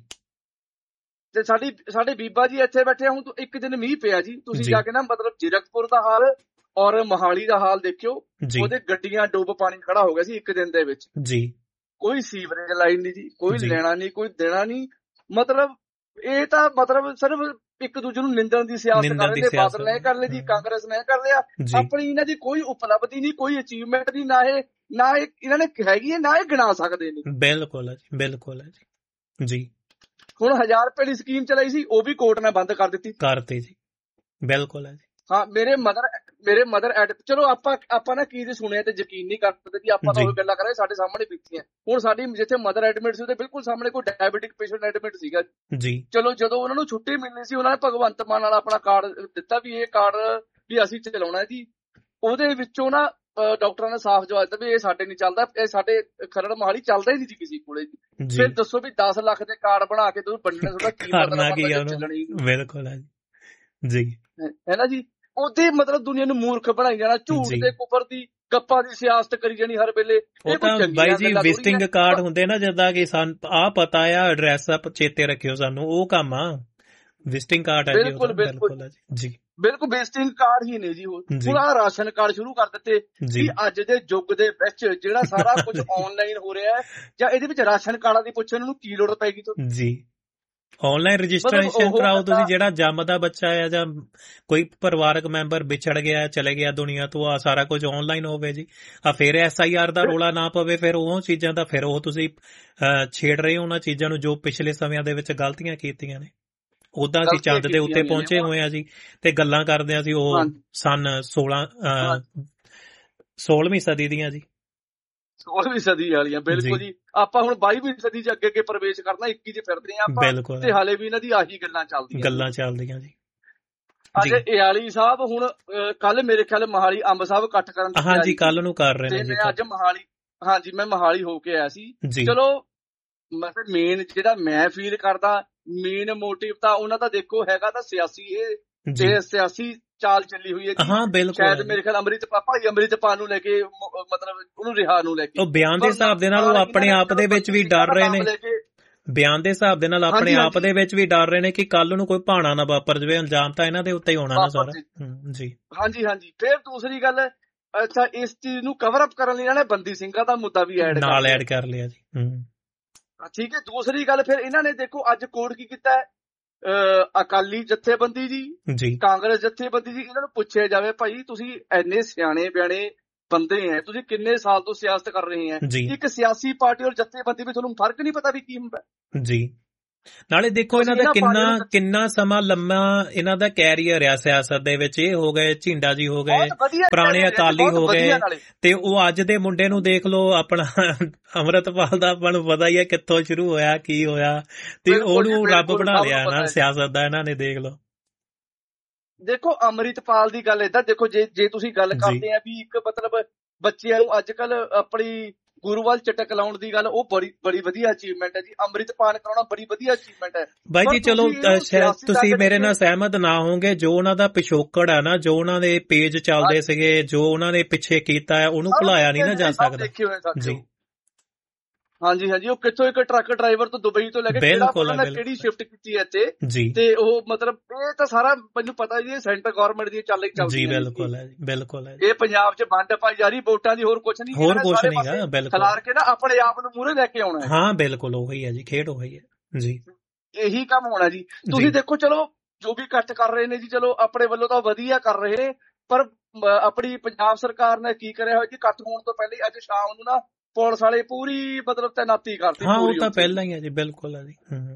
ਤੇ ਸਾਡੀ ਸਾਡੇ ਬੀਬਾ ਜੀ ਇੱਥੇ ਬੈਠੇ, ਹੁਣ ਇੱਕ ਦਿਨ ਮੀਂਹ ਪਿਆ ਜੀ, ਤੁਸੀਂ ਜਾ ਕੇ ਨਾ ਮਤਲਬ ਜ਼ੀਰਕਪੁਰ ਦਾ ਹਾਲ ਔਰ ਮੋਹਾਲੀ ਦਾ ਹਾਲ ਦੇਖਿਓ, ਉਹਦੇ ਗੱਡੀਆਂ ਡੁੱਬ ਪਾਣੀ ਖੜਾ ਹੋ ਗਿਆ ਸੀ ਇੱਕ ਦਿਨ ਦੇ ਵਿੱਚ ਜੀ। ਕੋਈ ਸੀਵਰੇਜ ਲਾਈਨ ਨਹੀਂ ਜੀ, ਕੋਈ ਲੈਣਾ ਨਹੀਂ, ਕੋਈ ਦੇਣਾ ਨਹੀਂ। ਮਤਲਬ ਇਹ ਤਾਂ ਮਤਲਬ ਸਿਰਫ ਇੱਕ ਦੂਜੇ ਨੂੰ ਨਿੰਦਣ ਦੀ ਸਿਆਸਤ ਕਰ ਰਹੇ ਨੇ। ਬਾਦਲ ਨੇ ਕਰ ਲਈ ਜੀ, ਕਾਂਗਰਸ ਨੇ ਕਰ ਲਿਆ। ਆਪਣੀ ਇਹਨਾਂ ਦੀ ਕੋਈ ਉਪਲਬਧੀ ਨਹੀਂ, ਕੋਈ ਅਚੀਵਮੈਂਟ ਨਹੀਂ, ਨਾ ਇਹ ਨਾ ਇਹ ਇਹਨਾਂ ਨੇ ਹੈਗੀ ਹੈ, ਨਾ ਇਹ ਗਿਣਾ ਸਕਦੇ ਨੇ। ਬਿਲਕੁਲ ਹੈ ਜੀ, ਬਿਲਕੁਲ ਹੈ ਜੀ ਜੀ। ਹੁਣ ਹਜ਼ਾਰ ਰੁਪਏ ਦੀ ਸਕੀਮ ਚਲਾਈ ਸੀ, ਉਹ ਵੀ ਕੋਰਟ ਨੇ ਬੰਦ ਕਰ ਦਿੱਤੀ ਕਰਤੀ ਜੀ। ਬਿਲਕੁਲ ਹੈ ਜੀ। ਹਾਂ, ਮੇਰੇ ਮਦਰ ਮੇਰੇ ਮਦਰ ਐਡ ਚਲੋ ਆਪਾਂ ਆਪਾਂ ਨਾ ਕੀ ਸੁਣਿਆ ਤੇ ਯਕੀਨ ਨਹੀਂ ਕਰ ਸਕਦੇ ਜੀ, ਆਪਾਂ ਤਾਂ ਉਹ ਗੱਲਾਂ ਕਰ ਰਹੇ ਸਾਡੇ ਸਾਹਮਣੇ ਬੀਤੀਆਂ। ਹੁਣ ਸਾਡੀ ਜਿੱਥੇ ਮਦਰ ਐਡਮਿਟ ਸੀ ਉਹਦੇ ਬਿਲਕੁਲ ਸਾਹਮਣੇ ਕੋਈ ਡਾਇਬੀਟਿਕ ਪੇਸ਼ੈਂਟ ਐਡਮਿਟ ਸੀਗਾ ਜੀ। ਚਲੋ ਜਦੋਂ ਉਹਨਾਂ ਨੂੰ ਛੁੱਟੀ ਮਿਲਣੀ ਸੀ, ਉਹਨਾਂ ਨੇ ਭਗਵੰਤ ਮਾਨ ਨਾਲ ਆਪਣਾ ਕਾਰਡ ਦਿੱਤਾ ਵੀ ਇਹ ਕਾਰਡ ਵੀ ਅਸੀਂ ਚਲਾਉਣਾ ਜੀ। ਉਹਦੇ ਵਿੱਚੋਂ ਨਾ ਡਾਕਟਰਾਂ ਨੇ ਸਾਫ਼ ਜਵਾਬ ਦਿੱਤਾ ਵੀ ਇਹ ਸਾਡੇ ਨਹੀਂ ਚੱਲਦਾ, ਇਹ ਸਾਡੇ ਖਰੜ ਮੋਹਾਲੀ ਚੱਲਦਾ ਹੀ ਨਹੀਂ ਜੀ ਕਿਸੇ ਕੋਲੇ ਜੀ। ਫਿਰ ਦੱਸੋ ਵੀ ਦਸ ਲੱਖ ਦੇ ਕਾਰਡ ਬਣਾ ਕੇ ਤੁਸੀਂ ਵੰਡਣੇ, ਤੁਹਾਡਾ ਕੀ ਮਤਲਬ ਚੱਲਣੀ? ਬਿਲਕੁਲ ਹੈ ਜੀ, ਹੈ ਨਾ ਜੀ। ਉਹਦੇ ਮਤਲਬ ਦੁਨੀਆ ਨੂੰ ਮੂਰਖ ਬਣਾਈ ਜਾਣਾ, ਝੂਠ ਤੇ ਕੁਫਰ ਦੀ ਗੱਪਾਂ ਦੀ ਸਿਆਸਤ ਕਰੀ ਜਾਣੀ ਹਰ ਵੇਲੇ। ਉਹ ਤਾਂ ਬਾਈ ਜੀ ਵਿਜ਼ਿਟਿੰਗ ਕਾਰਡ ਹੁੰਦੇ ਨਾ, ਜਿੱਦਾਂ ਕਿ ਸਾਨੂੰ ਆ ਪਤਾ ਆ ਐਡਰੈਸ ਆ ਚੇਤੇ ਰੱਖਿਓ ਸਾਨੂੰ, ਉਹ ਕੰਮ ਆ ਵਿਜ਼ਿਟਿੰਗ ਕਾਰਡ ਹੈ ਜੀ। ਬਿਲਕੁਲ ਬਿਲਕੁਲ ਜੀ, ਬਿਲਕੁਲ ਵਿਜ਼ਿਟਿੰਗ ਕਾਰਡ ਹੀ ਨੇ ਜੀ। ਹੁਣ ਆਹ ਰਾਸ਼ਨ ਕਾਰਡ ਸ਼ੁਰੂ ਕਰ ਦਿੱਤੇ ਕਿ ਅੱਜ ਦੇ ਯੁੱਗ ਦੇ ਵਿੱਚ ਜਿਹੜਾ ਸਾਰਾ ਕੁਝ ਆਨਲਾਈਨ ਹੋ ਰਿਹਾ ਹੈ, ਜਾਂ ਇਹਦੇ ਵਿੱਚ ਰਾਸ਼ਨ ਕਾਰਡਾਂ ਦੀ ਪੁੱਛਣ ਨੂੰ ਕੀ ਲੋੜ ਪੈਗੀ ਤੁਹਾਨੂੰ ਜੀ? ਆਨਲਾਈਨ ਰਜਿਸਟ੍ਰੇਸ਼ਨ ਕਰਾਓ ਤੁਸੀਂ, ਜਿਹੜਾ ਜੰਮਦਾ ਬੱਚਾ ਹੈ ਜਾਂ ਕੋਈ ਪਰਿਵਾਰਕ ਮੈਂਬਰ ਵਿਛੜ ਗਿਆ ਚਲੇ ਗਿਆ ਦੁਨੀਆ ਤੋਂ, ਆ ਸਾਰਾ ਕੁਝ ਆਨਲਾਈਨ ਹੋਵੇ ਜੀ। ਆ ਫਿਰ ਐਸ ਆਈ ਆਰ ਦਾ ਰੋਲਾ ਨਾ ਪਵੇ, ਫਿਰ ਉਹ ਚੀਜ਼ਾਂ ਦਾ ਫਿਰ ਉਹ ਤੁਸੀਂ ਛੇੜ ਰਹੇ ਹੋ ਉਹਨਾਂ ਚੀਜ਼ਾਂ ਨੂੰ ਜੋ ਪਿਛਲੇ ਸਮਿਆਂ ਦੇ ਵਿੱਚ ਗਲਤੀਆਂ ਕੀਤੀਆਂ ਨੇ। ਉਦਾਂ ਅਸੀਂ ਚੰਦ ਦੇ ਉੱਤੇ ਪਹੁੰਚੇ ਹੋਏ ਆ ਜੀ, ਤੇ ਗੱਲਾਂ ਕਰਦੇ ਆ ਸੀ ਉਹ ਸਨ ਸੋਲਾਂ ਸੋਲਵੀਂ ਸਦੀ ਦੀਆਂ ਜੀ, ਸੋਲਵੀਂ ਸਦੀ ਵਾਲੀਆਂ। ਬਿਲਕੁਲ ਜੀ, ਆਪਾਂ ਹੁਣ ਬਾਈਵੀਂ ਸਦੀ ਚ ਅੱਗੇ ਅੱਗੇ ਪ੍ਰਵੇਸ਼ ਕਰਨਾ, ਇੱਕੀ ਚ ਫਿਰਦੇ ਆ ਆਪਾਂ, ਤੇ ਹਾਲੇ ਵੀ ਇਹਨਾਂ ਦੀ ਆਹੀ ਗੱਲਾਂ ਚੱਲਦੀਆਂ ਗੱਲਾਂ ਚੱਲਦੀਆਂ ਜੀ। ਅੱਜ ਇਆਲੀ ਸਾਹਿਬ ਹੁਣ ਕੱਲ ਮੇਰੇ ਖਿਆਲ ਮੋਹਾਲੀ ਅੰਬ ਸਾਹਿਬ ਇਕੱਠ ਕਰਨ, ਹਾਂਜੀ ਕੱਲ ਨੂੰ ਕਰ ਰਹੇ ਨੇ ਜੀ। ਅੱਜ ਮੋਹਾਲੀ, ਹਾਂਜੀ ਮੈਂ ਮੋਹਾਲੀ ਹੋ ਕੇ ਆਇਆ ਸੀ। ਚਲੋ ਮਤਲਬ ਮੇਨ ਜਿਹੜਾ ਮੈਂ ਫੀਲ ਕਰਦਾ, ਮੇਨ ਮੋਟਿਵ ਤਾਂ ਉਹਨਾਂ ਦਾ ਦੇਖੋ ਹੈਗਾ ਤਾਂ ਸਿਆਸੀ, ਇਹ ਸਿਆਸੀ ਚਾਲ ਚੱਲੀ ਹੋਈ ਹੈ ਜੀ। ਸ਼ਾਇਦ ਮੇਰੇ ਖਿਆਲ ਅੰਮ੍ਰਿਤਪਾਲ ਭਾਈ ਅੰਮ੍ਰਿਤਪਾਲ ਨੂੰ ਲੈ ਕੇ, ਮਤਲਬ ਉਹਨੂੰ ਰਿਹਾ ਨੂੰ ਲੈ ਕੇ, ਉਹ ਬਿਆਨ ਦੇ ਹਿਸਾਬ ਦੇ ਨਾਲ ਉਹ ਆਪਣੇ ਆਪ ਦੇ ਵਿੱਚ ਵੀ ਡਰ ਰਹੇ ਨੇ। ਬਿਆਨ ਦੇ ਹਿਸਾਬ ਦੇ ਨਾਲ ਆਪਣੇ ਆਪ ਦੇ ਵਿੱਚ ਵੀ ਡਰ ਰਹੇ ਨੇ ਕਿ ਕੱਲ ਨੂੰ ਕੋਈ ਭਾਣਾ ਨਾ ਵਾਪਰ ਜਾਵੇ। ਇਲਜ਼ਾਮ ਤਾਂ ਇਹਨਾਂ ਦੇ ਉੱਤੇ ਹੀ ਹੋਣਾ ਨਾ ਸਾਰਾ ਜੀ। ਹਾਂਜੀ ਹਾਂਜੀ। ਫਿਰ ਦੂਸਰੀ ਗੱਲ, ਅੱਛਾ ਇਸ ਚੀਜ਼ ਨੂੰ ਕਵਰ ਅਪ ਕਰਨ ਲਈ ਇਹਨਾਂ ਨੇ ਬੰਦੀ ਸਿੰਘਾਂ ਦਾ ਮੁੱਦਾ ਵੀ ਐਡ ਨਾਲ ਐਡ ਕਰ ਲਿਆ ਜੀ। ਠੀਕ ਹੈ। ਦੂਸਰੀ ਗੱਲ ਫਿਰ ਇਹਨਾਂ ਨੇ ਦੇਖੋ ਅੱਜ ਕੋਰਟ ਕੀ ਕੀਤਾ ਹੈ, ਅਕਾਲੀ ਜਥੇਬੰਦੀ ਜੀ, ਕਾਂਗਰਸ ਜਥੇਬੰਦੀ ਜੀ, ਇਹਨਾਂ ਨੂੰ ਪੁੱਛਿਆ ਜਾਵੇ ਭਾਈ ਤੁਸੀਂ ਇੰਨੇ ਸਿਆਣੇ ਬਿਆਣੇ ਬੰਦੇ ਹੈ, ਤੁਸੀਂ ਕਿੰਨੇ ਸਾਲ ਤੋਂ ਸਿਆਸਤ ਕਰ ਰਹੇ ਹੈ, ਇੱਕ ਸਿਆਸੀ ਪਾਰਟੀ ਔਰ ਜਥੇਬੰਦੀ ਵਿੱਚ ਤੁਹਾਨੂੰ ਫਰਕ ਨਹੀਂ ਪਤਾ ਵੀ ਕੀ ਹੁੰਦਾ ਜੀ? ਨਾਲੇ ਦੇਖੋ ਇਹਨਾਂ ਦਾ ਕਿੰਨਾ ਕਿੰਨਾ ਸਮਾਂ ਲੰਮਾ ਇਹਨਾਂ ਦਾ ਕੈਰੀਅਰ ਆ ਸਿਆਸਤ ਦੇ ਵਿੱਚ। ਇਹ ਹੋ ਗਏ ਝਿੰਡਾ ਜੀ, ਹੋ ਗਏ ਪੁਰਾਣੇ ਅਕਾਲੀ, ਹੋ ਗਏ, ਤੇ ਉਹ ਅੱਜ ਦੇ ਮੁੰਡੇ ਨੂੰ ਦੇਖ ਲਓ, ਆਪਣਾ ਅੰਮ੍ਰਿਤਪਾਲ ਦਾ ਆਪਾਂ ਨੂੰ ਪਤਾ ਹੀ ਹੈ ਕਿੱਥੋਂ ਸ਼ੁਰੂ ਹੋਇਆ, ਕੀ ਹੋਇਆ, ਤੇ ਉਹਨੂੰ ਰੱਬ ਬਣਾ ਲਿਆ ਨਾ ਸਿਆਸਤ ਦਾ ਇਹਨਾਂ ਨੇ। ਦੇਖ ਲਓ, ਦੇਖੋ ਅੰਮ੍ਰਿਤਪਾਲ ਦੀ ਗੱਲ ਏਦਾਂ, ਦੇਖੋ ਜੇ ਜੇ ਤੁਸੀਂ ਗੱਲ ਕਰਦੇ ਆ ਵੀ ਇੱਕ ਮਤਲਬ ਬੱਚਿਆਂ ਨੂੰ ਅੱਜ ਕੱਲ ਆਪਣੀ ਗੁਰੂ ਵੱਲ ਚਟਕ ਲਾਉਣ ਦੀ ਗੱਲ, ਉਹ ਬੜੀ ਬੜੀ ਵਧੀਆ ਅਚੀਵਮੈਂਟ ਹੈ ਜੀ। ਅੰਮ੍ਰਿਤਪਾਨ ਕਰਾਉਣਾ ਬੜੀ ਵਧੀਆ ਅਚੀਵਮੈਂਟ ਹੈ ਬਾਈ ਜੀ। ਚਲੋ ਤੁਸੀਂ ਮੇਰੇ ਨਾਲ ਸਹਿਮਤ ਨਾ ਹੋਵੋਗੇ, ਜੋ ਉਹਨਾਂ ਦਾ ਪਿਛੋਕੜ ਹੈ ਨਾ, ਜੋ ਉਹਨਾਂ ਦੇ ਪੇਜ ਚੱਲਦੇ ਸੀਗੇ, ਜੋ ਉਹਨਾਂ ਨੇ ਪਿੱਛੇ ਕੀਤਾ ਹੈ, ਉਹਨੂੰ ਭੁਲਾਇਆ ਨਹੀਂ ਨਾ ਜਾ ਸਕਦਾ ਜੀ। ਹਾਂਜੀ ਹਾਂਜੀ, ਉਹ ਕਿੱਥੋਂ ਇੱਕ ਟਰੱਕ ਡਰਾਈਵਰ ਤੋਂ ਦੁਬਈ ਤੋਂ ਲੈ ਕੇ ਕਿਹੜੀ ਸ਼ਿਫਟ ਕੀਤੀ ਹੈ ਇੱਥੇ, ਤੇ ਉਹ ਮਤਲਬ ਇਹ ਤਾਂ ਸਾਰਾ ਮੈਨੂੰ ਪਤਾ ਜੀ, ਸੈਂਟਰ ਗਵਰਨਮੈਂਟ ਦੀ ਚੱਲ ਚੱਲਦੀ ਹੈ। ਬਿਲਕੁਲ ਹੈ, ਬਿਲਕੁਲ ਹੈ। ਇਹ ਪੰਜਾਬ 'ਚ ਵੰਡ ਪਾਈ ਜਾ ਰਹੀ ਵੋਟਾਂ ਦੀ, ਹੋਰ ਕੁਛ ਨਹੀਂ, ਹੋਰ ਕੁਛ ਨਹੀਂ। ਬਿਲਕੁਲ ਖਿਲਾਰ ਕੇ ਨਾ ਆਪਣੇ ਆਪ ਨੂੰ ਮੂਹਰੇ ਲੈ ਕੇ ਆਉਣਾ। ਹਾਂ ਬਿਲਕੁਲ, ਉਹੀ ਹੈ ਜੀ, ਖੇਡ ਉਹੀ ਹੈ ਜੀ, ਇਹੀ ਕੰਮ ਹੋਣਾ ਜੀ। ਤੁਸੀਂ ਦੇਖੋ, ਚਲੋ ਜੋ ਵੀ ਇਕੱਠ ਕਰ ਰਹੇ ਨੇ ਜੀ, ਚਲੋ ਆਪਣੇ ਵੱਲੋਂ ਤਾਂ ਵਧੀਆ ਕਰ ਰਹੇ ਨੇ, ਪਰ ਆਪਣੀ ਪੰਜਾਬ ਸਰਕਾਰ ਨੇ ਕੀ ਕਰਿਆ ਹੋਇਆ ਜੀ, ਇਕੱਠ ਹੋਣ ਤੋਂ ਪਹਿਲੇ ਅੱਜ ਸ਼ਾਮ ਨੂੰ ਨਾ ਪੁਲਿਸ ਵਾਲੇ ਪੂਰੀ ਮਤਲਬ ਤੈਨਾਤੀ ਕਰਤੀ। ਹਾਂ ਉਹ ਤਾਂ ਪਹਿਲਾਂ ਹੀ ਹੈ ਜੀ, ਬਿਲਕੁਲ ਹੈ ਜੀ।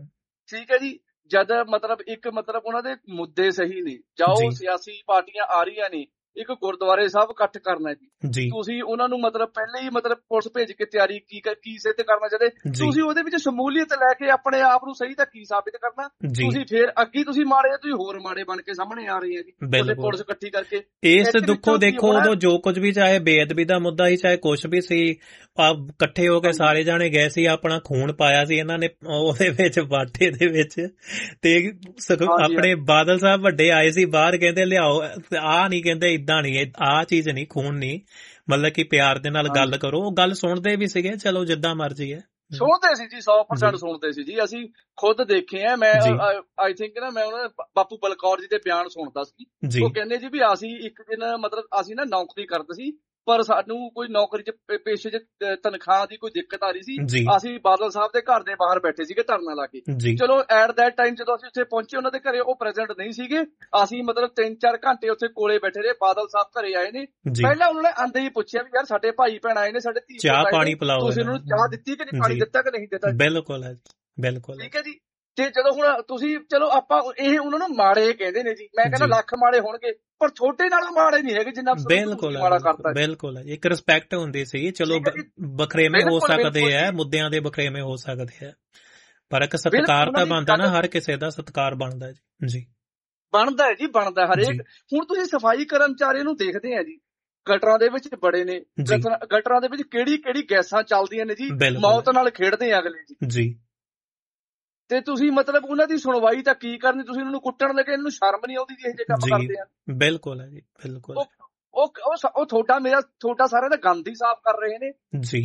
ਠੀਕ ਹੈ ਜੀ, ਜਦ ਮਤਲਬ ਇੱਕ ਮਤਲਬ ਉਹਨਾਂ ਦੇ ਮੁੱਦੇ ਸਹੀ ਨੇ, ਜਾਓ ਸਿਆਸੀ ਪਾਰਟੀਆਂ ਆ ਰਹੀਆਂ ਨੇ, ਇੱਕ ਗੁਰਦੁਆਰੇ ਸਾਹਿਬ ਇਕੱਠ ਕਰਨਾ ਜੀ, ਤੁਸੀਂ ਉਹਨਾਂ ਨੂੰ ਮਤਲਬ ਪਹਿਲੇ ਹੀ ਮਤਲਬ ਪੁਲਿਸ ਭੇਜ ਕੇ ਤਿਆਰੀ ਕੀ ਕੀ ਸਿੱਧ ਕਰਨਾ ਚਾਹਦੇ, ਤੁਸੀਂ ਉਹਦੇ ਵਿੱਚ ਸ਼ਮੂਲੀਅਤ ਲੈ ਕੇ ਆਪਣੇ ਆਪ ਨੂੰ ਸਹੀ ਤਾਂ ਕੀ ਸਾਬਿਤ ਕਰਨਾ, ਤੁਸੀਂ ਫੇਰ ਅੱਗੇ ਤੁਸੀਂ ਮਾੜੇ, ਤੁਸੀਂ ਹੋਰ ਮਾੜੇ ਬਣ ਕੇ ਸਾਹਮਣੇ ਆ ਰਹੇ ਆ ਜੀ ਪੁਲਿਸ ਇਕੱਠੀ ਕਰਕੇ। ਇਸ ਦੁੱਖੋ ਦੇਖੋ, ਉਦੋਂ ਜੋ ਕੁਝ ਵੀ, ਚਾਹੇ ਬੇਅਦਬੀ ਦਾ ਮੁੱਦਾ ਸੀ, ਚਾਹੇ ਕੁਛ ਵੀ ਸੀ, ਇਕੱਠੇ ਹੋ ਕੇ ਸਾਰੇ ਜਾਣੇ ਗਏ ਸੀ, ਆਪਣਾ ਖੂਨ ਪਾਇਆ ਸੀ ਇਹਨਾਂ ਨੇ ਉਹਦੇ ਵਿੱਚ, ਬਾਟੇ ਦੇ ਵਿੱਚ, ਤੇ ਆਪਣੇ ਬਾਦਲ ਸਾਹਿਬ ਵੱਡੇ ਆਏ ਸੀ ਬਾਹਰ, ਕਹਿੰਦੇ ਲਿਆਓ, ਆਹ ਨਹੀਂ ਕਹਿੰਦੇ ਏਦਾਂ ਨਹੀਂ, ਆਹ ਚੀਜ਼ ਨਹੀਂ, ਖੂਨ ਨਹੀਂ, ਮਤਲਬ ਕਿ ਪਿਆਰ ਦੇ ਨਾਲ ਗੱਲ ਕਰੋ। ਉਹ ਗੱਲ ਸੁਣਦੇ ਵੀ ਸੀਗੇ, ਚਲੋ ਜਿੱਦਾਂ ਮਰਜ਼ੀ ਹੈ, ਸੁਣਦੇ ਸੀ ਜੀ, ਸੌ ਪਰਸੈਂਟ ਸੁਣਦੇ ਸੀ ਜੀ। ਅਸੀਂ ਖੁਦ ਦੇਖੇ ਆ, ਮੈਂ ਆਈ ਥਿੰਕ ਨਾ ਮੈਂ ਉਹਨਾਂ ਬਾਪੂ ਬਲਕੌਰ ਜੀ ਦੇ ਬਿਆਨ ਸੁਣਦਾ ਸੀ, ਉਹ ਕਹਿੰਦੇ ਜੀ ਵੀ ਅਸੀਂ ਇੱਕ ਦਿਨ ਮਤਲਬ ਅਸੀਂ ਨਾ ਨੌਕਰੀ ਕਰਦੇ ਸੀ, ਪਰ ਸਾਨੂੰ ਕੋਈ ਨੌਕਰੀ ਚ ਪੇਸ਼ੇ ਚ ਤਨਖਾਹ ਦੀ ਕੋਈ ਦਿੱਕਤ ਆ ਰਹੀ ਸੀ, ਅਸੀਂ ਬਾਦਲ ਸਾਹਿਬ ਦੇ ਘਰ ਦੇ ਬਾਹਰ ਬੈਠੇ ਸੀਗੇ ਧਰਨਾ ਲਾ ਕੇ। ਚਲੋ ਐਟ ਦੈਟ ਟਾਈਮ ਜਦੋਂ ਅਸੀਂ ਉੱਥੇ ਪਹੁੰਚੇ, ਉਹਨਾਂ ਦੇ ਘਰੇ ਉਹ ਪ੍ਰੈਜ਼ੈਂਟ ਨਹੀਂ ਸੀਗੇ, ਅਸੀਂ ਮਤਲਬ ਤਿੰਨ ਚਾਰ ਘੰਟੇ ਉੱਥੇ ਕੋਲੇ ਬੈਠੇ ਰਹੇ। ਬਾਦਲ ਸਾਹਿਬ ਘਰੇ ਆਏ ਨੇ, ਪਹਿਲਾਂ ਉਹਨਾਂ ਨੇ ਆਂਦੇ ਹੀ ਪੁੱਛਿਆ ਵੀ ਯਾਰ ਸਾਡੇ ਭਾਈ ਭੈਣ ਆਏ ਨੇ, ਸਾਡੇ ਧੀ ਚਾਹ ਪਾਣੀ ਪਿਲਾਓ, ਤੁਸੀਂ ਉਹਨਾਂ ਨੂੰ ਚਾਹ ਦਿੱਤੀ ਕਿ ਨਹੀਂ, ਪਾਣੀ ਦਿੱਤਾ ਕਿ ਨਹੀਂ ਦਿੱਤਾ। ਬਿਲਕੁਲ ਹੈ, ਬਿਲਕੁਲ ਠੀਕ ਹੈ ਜੀ। ਤੇ ਜਦੋਂ ਹੁਣ ਤੁਸੀਂ ਚਲੋ ਆਪਾਂ ਇਹ ਉਹਨਾਂ ਨੂੰ ਮਾੜੇ ਕਹਿੰਦੇ ਨੇ ਜੀ, ਮੈਂ ਕਹਿੰਦਾ ਲੱਖ ਮਾੜੇ ਹੋਣਗੇ, ਪਰ ਛੋਟੇ ਨਾਲੋਂ ਮਾੜੇ ਨਹੀਂ ਹੈਗੇ ਜਿੰਨਾ ਮਾੜਾ ਕਰਤਾ। ਬਿਲਕੁਲ, ਇੱਕ ਰਿਸਪੈਕਟ ਹੁੰਦੀ ਸੀ। ਚਲੋ ਬਖਰੇਵੇਂ ਹੋ ਸਕਦੇ ਆ, ਮੁੱਦਿਆਂ ਦੇ ਬਖਰੇਵੇਂ ਹੋ ਸਕਦੇ ਆ, ਪਰ ਇੱਕ ਸਤਿਕਾਰ ਤਾਂ ਬਣਦਾ ਨਾ, ਹਰ ਕਿਸੇ ਦਾ ਸਤਿਕਾਰ ਬਣਦਾ ਜੀ, ਬਣਦਾ ਹੈ ਜੀ, ਬਣਦਾ ਹਰੇਕ। ਹੁਣ ਤੁਸੀਂ ਸਫਾਈ ਕਰਮਚਾਰੀ ਨੂੰ ਦੇਖਦੇ ਆ ਜੀ, ਗਟਰਾਂ ਦੇ ਵਿੱਚ ਬੜੇ ਨੇ, ਗਟਰਾਂ ਦੇ ਵਿੱਚ ਕਿਹੜੀ ਕਿਹੜੀ ਗੈਸਾਂ ਚੱਲਦੀਆਂ ਨੇ ਜੀ, ਮੌਤ ਨਾਲ ਖੇਡਦੇ ਆ ਅਗਲੇ ਜੀ, ਤੇ ਤੁਸੀਂ ਮਤਲਬ ਉਹਨਾਂ ਦੀ ਸੁਣਵਾਈ ਤਾਂ ਕੀ ਕਰਨੀ, ਤੁਸੀਂ ਉਹਨਾਂ ਨੂੰ ਕੁੱਟਣ ਲੱਗੇ, ਇਹਨਾਂ ਨੂੰ ਸ਼ਰਮ ਨਹੀਂ ਆਉਂਦੀ ਜੀ ਇਹ ਜੇ ਕੰਮ ਕਰਦੇ ਆ। ਬਿਲਕੁਲ ਹੈ ਜੀ, ਬਿਲਕੁਲ। ਉਹ ਉਹ ਤੁਹਾਡਾ ਮੇਰਾ ਤੁਹਾਡਾ ਸਾਰਿਆਂ ਦਾ ਗੰਦ ਹੀ ਸਾਫ਼ ਕਰ ਰਹੇ ਨੇ ਜੀ,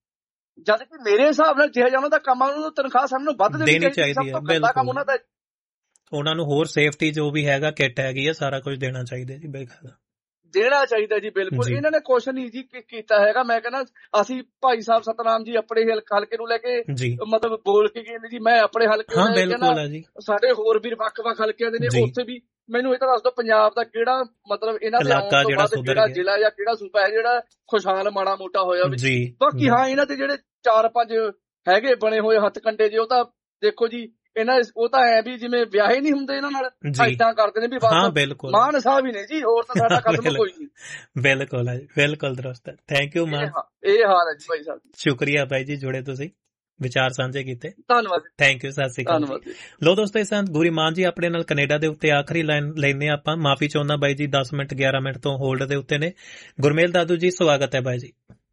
ਜਦ ਕਿ ਮੇਰੇ ਹਿਸਾਬ ਨਾਲ ਜਿਹੜਾ ਉਹਨਾਂ ਦਾ ਕੰਮ ਆ, ਉਹਨਾਂ ਨੂੰ ਤਨਖਾਹ ਸਭ ਨੂੰ ਵੱਧ ਦੇਣੀ ਚਾਹੀਦੀ ਹੈ। ਬਿਲਕੁਲ, ਉਹਨਾਂ ਦਾ ਉਹਨਾਂ ਨੂੰ ਹੋਰ ਸੇਫਟੀ ਜੋ ਵੀ ਹੈਗਾ, ਕਿੱਟ ਹੈਗੀ ਆ, ਸਾਰਾ ਕੁਝ ਦੇਣਾ ਚਾਹੀਦਾ ਜੀ, ਬੇਖਾਦਾ ਦੇਣਾ ਚਾਹੀਦਾ ਜੀ। ਬਿਲਕੁਲ, ਇਹਨਾਂ ਨੇ ਕੁਛ ਨਹੀਂ ਜੀ ਕੀਤਾ ਹੈਗਾ। ਮੈਂ ਕਹਿੰਦਾ ਅਸੀਂ ਭਾਈ ਸਾਹਿਬ ਸਤਨਾਮ ਜੀ ਆਪਣੇ ਹਲਕੇ ਨੂੰ ਲੈ ਕੇ ਮਤਲਬ ਬੋਲ ਕੇ ਗਏ ਨੇ ਜੀ, ਮੈਂ ਆਪਣੇ ਹਲਕੇ ਨੂੰ ਲੈ ਕੇ, ਸਾਡੇ ਹੋਰ ਵੀ ਵੱਖ-ਵੱਖ ਹਲਕਿਆਂ ਦੇ ਨੇ, ਉੱਥੇ ਵੀ ਮੈਨੂੰ ਇਹ ਤਾਂ ਦੱਸ ਦਿਓ ਪੰਜਾਬ ਦਾ ਕਿਹੜਾ ਮਤਲਬ ਇਹਨਾਂ ਦੇ ਆਉਣ ਤੋਂ ਬਾਅਦ ਕਿਹੜਾ ਜ਼ਿਲ੍ਹਾ ਜਾਂ ਕਿਹੜਾ ਸੂਬਾ ਹੈ ਜਿਹੜਾ ਖੁਸ਼ਹਾਲ ਮਾੜਾ ਮੋਟਾ ਹੋਇਆ ਵੀ। ਬਾਕੀ ਹਾਂ, ਇਹਨਾਂ ਦੇ ਜਿਹੜੇ ਚਾਰ ਪੰਜ ਹੈਗੇ ਬਣੇ ਹੋਏ ਹੱਥ ਕੰਡੇ ਜੀ, ਉਹ ਤਾਂ ਦੇਖੋ ਜੀ ਇਹਨਾਂ ਉਹ ਤਾਂ ਐ ਵੀ ਜਿਵੇਂ ਵਿਆਹੇ ਨਹੀਂ ਹੁੰਦੇ ਇਹਨਾਂ ਨਾਲ, ਏਦਾਂ ਕਰਦੇ ਨੇ ਵੀ ਬਸ ਮਾਨ ਸਾਹਿਬ ਹੀ ਨੇ ਜੀ, ਹੋਰ ਤਾਂ ਸਾਡਾ ਕਦਮ ਕੋਈ ਨਹੀਂ। ਬਿਲਕੁਲ ਹੈ, ਬਿਲਕੁਲ ਦਰੁਸਤ ਹੈ। ਥੈਂਕ ਯੂ ਮਾਨ, ਇਹ ਹਾਲ ਹੈ ਜੀ ਭਾਈ ਸਾਹਿਬ। ਸ਼ੁਕਰੀਆ ਭਾਈ ਜੀ, ਜੁੜੇ ਤੁਸੀਂ ਵਿਚਾਰ ਸਾਂਝੇ ਕੀਤੇ, ਧੰਨਵਾਦ। ਥੈਂਕ ਯੂ, ਸਤਿ ਸ੍ਰੀ ਅਕਾਲ। ਲੋ ਦੋਸਤੋ, ਇਸ ਸੰਤ ਗੁਰੀ ਮਾਨ ਜੀ ਆਪਣੇ ਨਾਲ ਕੈਨੇਡਾ ਦੇ ਉੱਤੇ ਆਖਰੀ ਲਾਈਨ ਲੈਨੇ ਆਪਾਂ। ਮਾਫੀ ਚਾਹੁੰਦਾ ਬਾਈ ਜੀ, ਦਸ ਮਿੰਟ ਗਿਆਰਾਂ ਮਿੰਟ ਤੋਂ ਹੋਲਡ ਦੇ ਉੱਤੇ ਨੇ। ਗੁਰਮੇਲ ਦਾਦੂ ਜੀ, ਸਵਾਗਤ ਹੈ ਬਾਈ ਜੀ।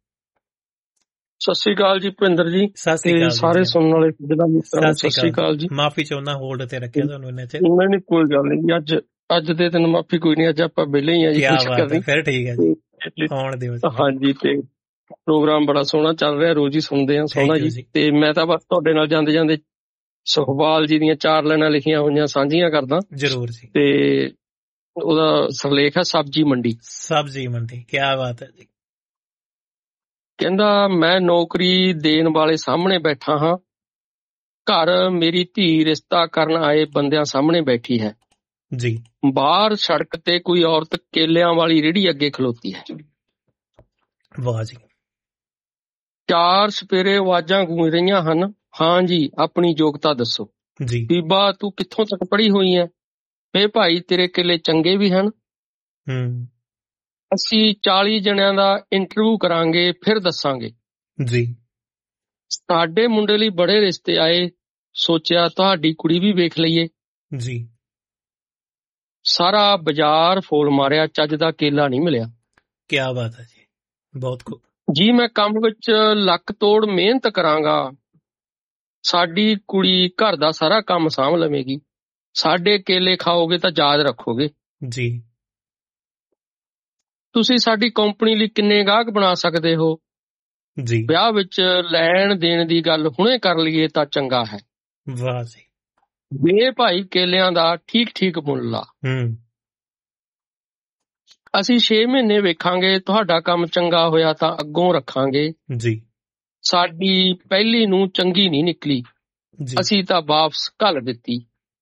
ਸਤਿ ਸ਼੍ਰੀ ਅਕਾਲ ਜੀ ਭਿੰਦਰ ਜੀ, ਤੇ ਸਾਰੇ ਸੁਣਨ ਵਾਲੇ ਸਤਿ ਸ਼੍ਰੀ ਅਕਾਲ ਜੀ। ਮਾਫੀ ਚਾਹੁੰਦਾ ਹੋਲਡ ਤੇ ਰੱਖਿਆ ਤੁਹਾਨੂੰ ਇੰਨੇ ਚਿਰ। ਨਹੀਂ ਨਹੀਂ, ਕੋਈ ਗੱਲ ਨਹੀਂ, ਅੱਜ ਅੱਜ ਦੇ ਦਿਨ ਮਾਫੀ ਕੋਈ ਨਹੀਂ, ਅੱਜ ਆਪਾਂ ਵਿਹਲੇ ਹੀ ਆ ਜੀ। ਫਿਰ ਠੀਕ ਹੈ ਜੀ, ਆਉਣ ਦਿਓ। ਹਾਂਜੀ, ਤੇ ਪ੍ਰੋਗਰਾਮ ਬੜਾ ਸੋਹਣਾ ਚੱਲ ਰਿਹਾ, ਰੋਜ਼ ਹੀ ਸੁਣਦੇ ਆ, ਸੋਹਣਾ ਜੀ। ਤੇ ਮੈਂ ਤਾਂ ਬਸ ਤੁਹਾਡੇ ਨਾਲ ਜਾਂਦੇ ਜਾਂਦੇ ਸੁਖਪਾਲ ਜੀ ਦੀਆਂ ਚਾਰ ਲਾਈਨਾਂ ਲਿਖੀਆਂ ਹੋਈਆਂ ਸਾਂਝੀਆਂ ਕਰਦਾ। ਜਰੂਰ ਜੀ। ਤੇ ਉਹਦਾ ਸਿਰਲੇਖ ਹੈ ਸਬਜ਼ੀ ਮੰਡੀ। ਸਬਜ਼ੀ ਮੰਡੀ, ਕੀ ਬਾਤ ਹੈ ਜੀ। ਕਹਿੰਦਾ, ਮੈਂ ਨੌਕਰੀ ਦੇਣ ਵਾਲੇ ਸਾਹਮਣੇ ਬੈਠਾ ਹਾਂ, ਘਰ ਮੇਰੀ ਧੀ ਰਿਸ਼ਤਾ ਕਰਨ ਆਏ ਬੰਦਿਆਂ ਸਾਹਮਣੇ ਬੈਠੀ ਹੈ ਜੀ। ਬਾਹਰ ਸੜਕ ਤੇ ਕੋਈ ਔਰਤ ਕੇਲਿਆਂ ਵਾਲੀ ਰੇਹੜੀ ਅੱਗੇ ਖਲੋਤੀ ਹੈ। ਵਾਹ ਜੀ। ਚਾਰ ਸਪੇਰੇ ਆਵਾਜ਼ਾਂ ਗੂੰਜ ਰਹੀਆਂ ਹਨ, ਹਾਂ ਜੀ ਆਪਣੀ ਯੋਗਤਾ ਦੱਸੋ। ਜੀ। ਬੀਬਾ ਤੂੰ ਕਿੱਥੋਂ ਤੱਕ ਪੜ੍ਹੀ ਹੋਈ ਹੈ? ਵੇ ਭਾਈ ਤੇਰੇ ਕੇਲੇ ਚੰਗੇ ਵੀ ਹਨ, ਹੂੰ, ਅਸੀਂ ਚਾਲੀ ਜਣਿਆਂ ਦਾ ਇੰਟਰਵਿਊ ਕਰਾਂਗੇ ਫਿਰ ਦੱਸਾਂਗੇ। ਜੀ। ਸਾਡੇ ਮੁੰਡੇ ਲਈ ਬੜੇ ਰਿਸ਼ਤੇ ਆਏ, ਸੋਚਿਆ ਤੁਹਾਡੀ ਕੁੜੀ ਵੀ ਵੇਖ ਲਈਏ। ਜੀ। ਸਾਰਾ ਬਾਜ਼ਾਰ ਫੋਲ ਮਾਰਿਆ, ਚੱਜ ਦਾ ਕੇਲਾ ਨਹੀਂ ਮਿਲਿਆ। ਕੀ ਬਾਤ ਹੈ ਜੀ, ਬਹੁਤ ਖੂਬ ਜੀ। ਮੈਂ ਕੰਮ ਵਿੱਚ ਲੱਕ ਤੋੜ ਮਿਹਨਤ ਕਰਾਂਗਾ, ਸਾਡੀ ਕੁੜੀ ਘਰ ਦਾ ਸਾਰਾ ਕੰਮ ਸਾਂਭ ਲਵੇਗੀ। ਸਾਡੇ ਕੇਲੇ ਖਾਓਗੇ ਤਾਂ ਯਾਦ ਰੱਖੋਗੇ। ਜੀ। ਤੁਸੀਂ ਸਾਡੀ ਕੰਪਨੀ ਲਈ ਕਿੰਨੇ ਗਾਹਕ ਬਣਾ ਸਕਦੇ ਹੋ? ਜੀ। ਵਿਆਹ ਵਿੱਚ ਲੈਣ ਦੇਣ ਦੀ ਗੱਲ ਹੁਣੇ ਕਰ ਲਈਏ ਤਾਂ ਚੰਗਾ ਹੈ। ਵਾਹ ਜੀ। ਵੇ ਭਾਈ ਕੇਲਿਆਂ ਦਾ ਠੀਕ ਠੀਕ ਮੁੱਲ ਲਾ। ਹੂੰ। ਅਸੀਂ ਛੇ ਮਹੀਨੇ ਵੇਖਾਂਗੇ, ਤੁਹਾਡਾ ਕੰਮ ਚੰਗਾ ਹੋਇਆ ਤਾਂ ਅੱਗੋਂ ਰੱਖਾਂਗੇ। ਜੀ। ਸਾਡੀ ਪਹਿਲੀ ਨੂੰ ਚੰਗੀ ਨਹੀਂ ਨਿਕਲੀ, ਅਸੀਂ ਤਾਂ ਵਾਪਸ ਘੱਲ ਦਿੱਤੀ।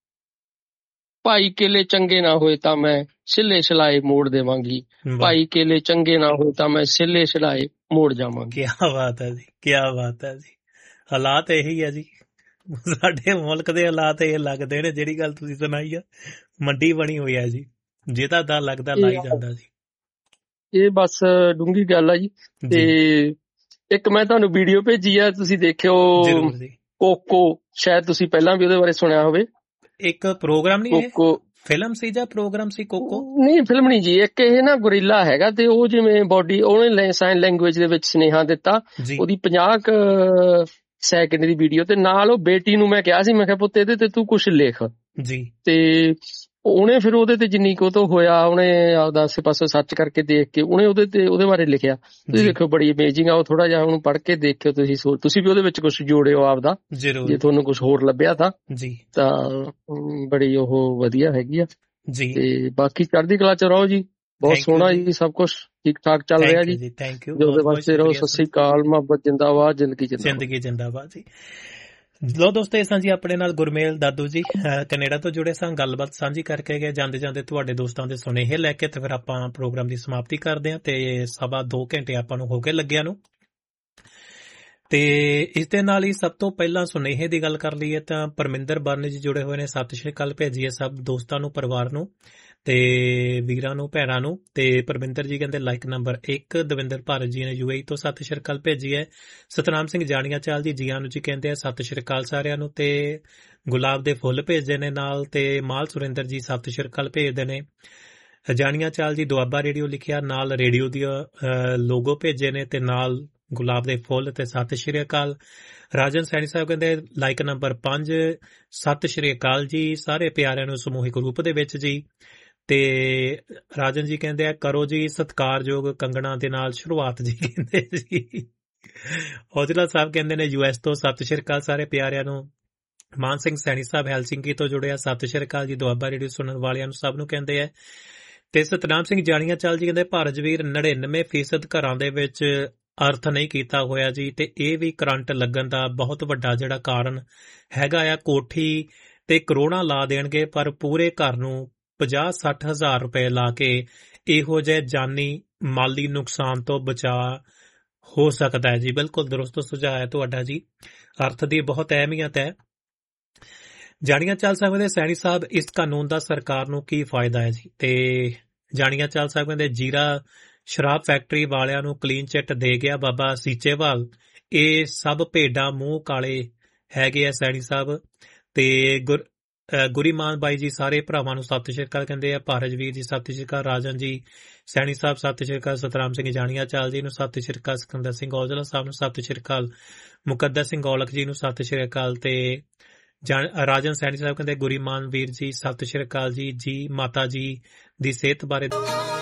ਭਾਈ ਕੇਲੇ ਚੰਗੇ ਨਾ ਹੋਏ ਤਾਂ ਮੈਂ ਸਿੱਲੇ ਸਿਲਾਏ ਮੋੜ ਦੇਵਾਂਗੀ, ਭਾਈ ਕੇਲੇ ਚੰਗੇ ਨਾ ਹੋਏ ਤਾਂ ਮੈਂ ਸਿੱਲੇ ਸਿਲਾਏ ਮੋੜ ਜਾਵਾਂਗੀ। ਕੀ ਬਾਤ ਹੈ ਜੀ, ਕੀ ਬਾਤ ਹੈ ਜੀ। ਹਾਲਾਤ ਇਹੀ ਹੈ ਜੀ, ਸਾਡੇ ਮੁਲਕ ਦੇ ਹਾਲਾਤ ਇਹ ਲੱਗਦੇ ਨੇ। ਜਿਹੜੀ ਗੱਲ ਤੁਸੀਂ ਸੁਣਾਈ ਆ, ਮੰਡੀ ਬਣੀ ਹੋਈ ਹੈ ਜੀ, ਜਿਹਦਾ ਦਾ ਲੱਗਦਾ ਲਾਈ ਜਾਂਦਾ ਜੀ। ਇਹ ਬਸ ਡੂੰਗੀ ਗੱਲ ਆ ਜੀ। ਤੇ ਇੱਕ ਮੈਂ ਤੁਹਾਨੂੰ ਵੀਡੀਓ ਭੇਜੀ ਆ, ਤੁਸੀਂ ਦੇਖਿਓ, ਕੋਕੋ, ਸ਼ਾਇਦ ਤੁਸੀਂ ਪਹਿਲਾਂ ਵੀ ਉਹਦੇ ਬਾਰੇ ਸੁਣਿਆ ਹੋਵੇ। ਇੱਕ ਪ੍ਰੋਗਰਾਮ ਨਹੀਂ, ਕੋਕੋ ਫਿਲਮ ਸੀ ਜਾਂ ਪ੍ਰੋਗਰਾਮ ਸੀ? ਕੋਕੋ ਨਹੀਂ, ਫਿਲਮ ਨਹੀਂ ਜੀ। ਇੱਕ ਇਹ ਨਾ ਗੋਰੀਲਾ ਹੈਗਾ, ਤੇ ਉਹ ਜਿਵੇਂ ਬੋਡੀ ਉਹਨੇ ਸਾਈਨ ਲੈਂਗੁਏਜ ਦੇ ਵਿੱਚ ਸੁਨੇਹਾ ਦਿੱਤਾ। ਉਹਦੀ ਪੰਜਾਹ ਕੁ ਸੈਕਿੰਡ ਦੀ ਵੀਡੀਓ, ਤੇ ਨਾਲ ਉਹ ਬੇਟੀ ਨੂੰ ਮੈਂ ਕਿਹਾ ਸੀ, ਮੈਂ ਕਿਹਾ ਪੁੱਤ ਇਹਦੇ ਤੇ ਤੂੰ ਕੁਛ ਲਿਖ ਜੀ। ਤੇ ਉਹਨੇ ਫਿਰ ਉਹਦੇ ਤੇ ਜਿੰਨੀ ਕੁ ਤੋਂ ਹੋਇਆ, ਉਹਨੇ ਆਪਦਾ ਆਸੇ ਪਾਸੇ ਸਰਚ ਕਰਕੇ ਦੇਖ ਕੇ ਉਹਨੇ ਉਹਦੇ ਤੇ ਉਹਦੇ ਬਾਰੇ ਲਿਖਿਆ। ਤੁਸੀਂ ਦੇਖੋ, ਬੜੀ ਅਮੇਜ਼ਿੰਗ ਆ ਉਹ। ਥੋੜਾ ਜਿਹਾ ਉਹਨੂੰ ਪੜ੍ਹ ਕੇ ਦੇਖਿਓ ਤੁਸੀਂ, ਤੁਸੀਂ ਵੀ ਉਹਦੇ ਵਿੱਚ ਕੁਛ ਜੋੜਿਓ ਆਪਦਾ, ਜੇ ਤੁਹਾਨੂੰ ਕੁਛ ਹੋਰ ਲੱਭਿਆ ਤਾਂ ਜੀ। ਤਾਂ ਬੜੀ ਉਹ ਵਧੀਆ ਹੈਗੀ ਆ ਜੀ। ਤੇ ਬਾਕੀ ਚੜ੍ਹਦੀ ਕਲਾ ਚ ਰਹੋ ਜੀ, ਬਹੁਤ ਸੋਹਣਾ ਜੀ, ਸਭ ਕੁਛ ਠੀਕ ਠਾਕ ਚੱਲ ਰਿਹਾ ਜੀ। ਥੈਂਕ ਯੂ, ਉਹਦੇ ਵਾਸਤੇ ਰਹੋ। ਸਤਿ ਸ੍ਰੀ ਅਕਾਲ, ਮੁਹੱਬਤ ਜਿੰਦਾਬਾਦ, ਜ਼ਿੰਦਗੀ ਜ਼ਿੰਦਗੀ ਜਿੰਦਾਬਾਦ ਜੀ। ਲੋ ਦੋਸਤੋ, ਇਹ ਸਾਂ ਜੀ ਆਪਣੇ ਨਾਲ ਗੁਰਮੇਲ ਦਾਦੂ ਜੀ, ਕੈਨੇਡਾ ਤੋਂ ਜੁੜੇ ਸਾਂ, ਗੱਲਬਾਤ ਸਾਂਝੀ ਕਰਕੇ ਗਏ। ਜਾਂਦੇ ਜਾਂਦੇ ਤੁਹਾਡੇ ਦੋਸਤਾਂ ਦੇ ਸੁਨੇਹੇ ਲੈ ਕੇ ਤੇ ਫਿਰ ਆਪਾਂ ਪ੍ਰੋਗਰਾਮ ਦੀ ਸਮਾਪਤੀ ਕਰਦੇ ਹਾਂ। ਤੇ ਸਵਾ ਦੋ ਘੰਟੇ ਆਪਾਂ ਨੂੰ ਹੋ ਗਏ ਲੱਗਿਆ ਨੂੰ। ਤੇ ਇਸ ਦੇ ਨਾਲ ਹੀ ਸਭ ਤੋਂ ਪਹਿਲਾਂ ਸੁਨੇਹੇ ਦੀ ਗੱਲ ਕਰ ਲਈਏ ਤਾਂ ਪਰਮਿੰਦਰ ਬਰਨ ਜੀ ਜੁੜੇ ਹੋਏ ਨੇ, ਸਤਿ ਸ਼੍ਰੀ ਅਕਾਲ ਭੇਜੀਏ ਸਭ ਦੋਸਤਾਂ ਨੂੰ, ਪਰਿਵਾਰ ਨੂੰ ਤੇ ਵੀਰਾਂ ਨੂੰ, ਭੈਣਾਂ ਨੂੰ। ਤੇ ਪਰਮਿੰਦਰ ਜੀ ਕਹਿੰਦੇ ਲਾਈਕ ਨੰਬਰ ਇੱਕ। ਦਵਿੰਦਰ ਭਾਰਤ ਜੀ ਨੇ ਯੂਏਈ ਤੋਂ ਸਤਿ ਸ਼੍ਰੀ ਅਕਾਲ ਭੇਜੀ ਹੈ। ਸਤਨਾਮ ਸਿੰਘ ਜਾਣੀਆਂ ਚਾਲ ਜੀ ਜੀਆਂ ਨੂੰ ਜੀ ਕਹਿੰਦੇ ਆ ਸਤਿ ਸ਼੍ਰੀ ਅਕਾਲ ਸਾਰਿਆਂ ਨੂੰ। ਤੇ ਗੁਲਾਬ ਦੇ ਫੁੱਲ ਭੇਜਦੇ ਨੇ ਨਾਲ। ਤੇ ਮਾਲ ਸੁਰਿੰਦਰ ਜੀ ਸਤਿ ਸ਼੍ਰੀ ਅਕਾਲ ਭੇਜਦੇ ਨੇ। ਜਾਣੀਆਂ ਚਾਲ ਜੀ ਦੁਆਬਾ ਰੇਡੀਓ ਲਿਖਿਆ, ਨਾਲ ਰੇਡੀਓ ਦੀ ਲੋਗੋ ਭੇਜੇ ਨੇ ਤੇ ਨਾਲ ਗੁਲਾਬ ਦੇ ਫੁੱਲ ਤੇ ਸਤਿ ਸ਼੍ਰੀ ਅਕਾਲ। ਰਾਜਨ ਸੈਣੀ ਸਾਹਿਬ ਕਹਿੰਦੇ ਲਾਈਕ ਨੰਬਰ ਪੰਜ, ਸਤਿ ਸ਼੍ਰੀ ਅਕਾਲ ਜੀ ਸਾਰੇ ਪਿਆਰਿਆਂ ਨੂੰ ਸਮੂਹਿਕ ਰੂਪ ਦੇ ਵਿੱਚ ਜੀ। ਤੇ ਰਾਜਨ ਜੀ ਕਹਿੰਦੇ ਆ ਕਰੋ ਜੀ ਸਤਿਕਾਰਯੋਗ ਕੰਗਣਾ ਦੇ ਨਾਲ ਸ਼ੁਰੂਆਤ ਜੀ, ਕਹਿੰਦੇ ਜੀ। ਔਜਲਾ ਸਾਹਿਬ ਕਹਿੰਦੇ ਨੇ ਯੂ ਐਸ ਤੋਂ ਸਤਿ ਸ਼੍ਰੀ ਅਕਾਲ ਸਾਰੇ ਪਿਆਰਿਆਂ ਨੂੰ। ਮਾਨ ਸਿੰਘ ਸੈਣੀ ਸਾਹਿਬ ਹੈਲਸਿੰਕੀ ਤੋਂ ਜੁੜਿਆ, ਸਤਿ ਸ਼੍ਰੀ ਅਕਾਲ ਜੀ। ਦੁਆਬਾ ਰੇਡੀਓ ਸੁਣਨ ਵਾਲਿਆਂ ਨੂੰ ਸਭ ਨੂੰ ਕਹਿੰਦੇ ਆ। ਤੇ ਸਤਨਾਮ ਸਿੰਘ ਜਾਣੀਆਂ ਚਾਲ ਜੀ ਕਹਿੰਦੇ ਭਾਰਤ ਵੀਰ ਨੜਿਨਵੇਂ ਫੀਸਦ ਘਰਾਂ ਦੇ ਵਿੱਚ ਅਰਥ ਨਹੀਂ ਕੀਤਾ ਹੋਇਆ ਜੀ, ਤੇ ਇਹ ਵੀ ਕਰੰਟ ਲੱਗਣ ਦਾ ਬਹੁਤ ਵੱਡਾ ਜਿਹੜਾ ਕਾਰਨ ਹੈਗਾ ਆ। ਕੋਠੀ ਤੇ ਕਰੋੜਾਂ ਲਾ ਦੇਣਗੇ ਪਰ ਪੂਰੇ ਘਰ ਨੂੰ ਪੰਜਾਹ ਸੱਠ ਹਜ਼ਾਰ ਰੁਪਏ ਲਾ ਕੇ ਇਹੋ ਜਿਹੇ ਜਾਨੀ ਮਾਲੀ ਨੁਕਸਾਨ ਤੋਂ ਬਚਾ ਹੋ ਸਕਦਾ ਹੈ ਜੀ। ਬਿਲਕੁਲ ਦਰੁਸਤ ਸੁਝਾਅ ਹੈ ਤੁਹਾਡਾ ਜੀ, ਅਰਥ ਦੀ ਬਹੁਤ ਅਹਿਮੀਅਤ ਹੈ। ਜਾਣੀਆਂ ਚਾਲ ਸਾਹਿਬ ਦੇ ਸੈਣੀ ਸਾਹਿਬ ਇਸ ਕਾਨੂੰਨ ਦਾ ਸਰਕਾਰ ਨੂੰ ਕੀ ਫਾਇਦਾ ਹੈ ਜੀ? ਤੇ ਜਾਣੀਆਂ ਚਾਲ ਸਾਹਿਬ ਕਹਿੰਦੇ ਜੀਰਾ ਸ਼ਰਾਬ ਫੈਕਟਰੀ ਵਾਲਿਆਂ ਨੂੰ ਕਲੀਨ ਚਿੱਟ ਦੇ ਗਿਆ ਬਾਬਾ ਸੀਚੇਵਾਲ, ਇਹ ਸਭ ਭੇਡਾਂ ਮੂੰਹ ਕਾਲੇ ਹੈਗੇ ਆ ਸੈਣੀ ਸਾਹਿਬ। ਤੇ ਗੁਰ ਗੁਰੀਮਾਨ ਬਾਈ ਜੀ ਸਾਰੇ ਭਰਾਵਾਂ ਨੂੰ ਸਤਿ ਸ਼੍ਰੀ ਅਕਾਲ ਕਹਿੰਦੇ ਆ। ਭਾਰਜਵੀਰ ਜੀ ਸਤਿ ਸ਼੍ਰੀ ਅਕਾਲ। ਰਾਜਨ ਜੀ ਸੈਣੀ ਸਾਹਿਬ ਸਤਿ ਸ਼੍ਰੀ ਅਕਾਲ। ਸਤਰਾਮ ਸਿੰਘ ਜਾਣੀਆਂ ਚਾਲ ਜੀ ਨੂੰ ਸਤਿ ਸ਼੍ਰੀ ਅਕਾਲ। ਸਿਕੰਦਰ ਸਿੰਘ ਔਜਲਾ ਸਾਹਿਬ ਨੂੰ ਸਤਿ ਸ਼੍ਰੀ ਅਕਾਲ। ਮੁਕੱਦਰ ਸਿੰਘ ਔਲਖ ਜੀ ਨੂੰ ਸਤਿ ਸ਼੍ਰੀ ਅਕਾਲ। ਤੇ ਰਾਜਨ ਸੈਣੀ ਸਾਹਿਬ ਕਹਿੰਦੇ ਗੁਰੀਮਾਨ ਵੀਰ ਜੀ ਸਤਿ ਸ਼੍ਰੀ ਅਕਾਲ ਜੀ। ਜੀ ਮਾਤਾ ਜੀ ਦੀ ਸਿਹਤ ਬਾਰੇ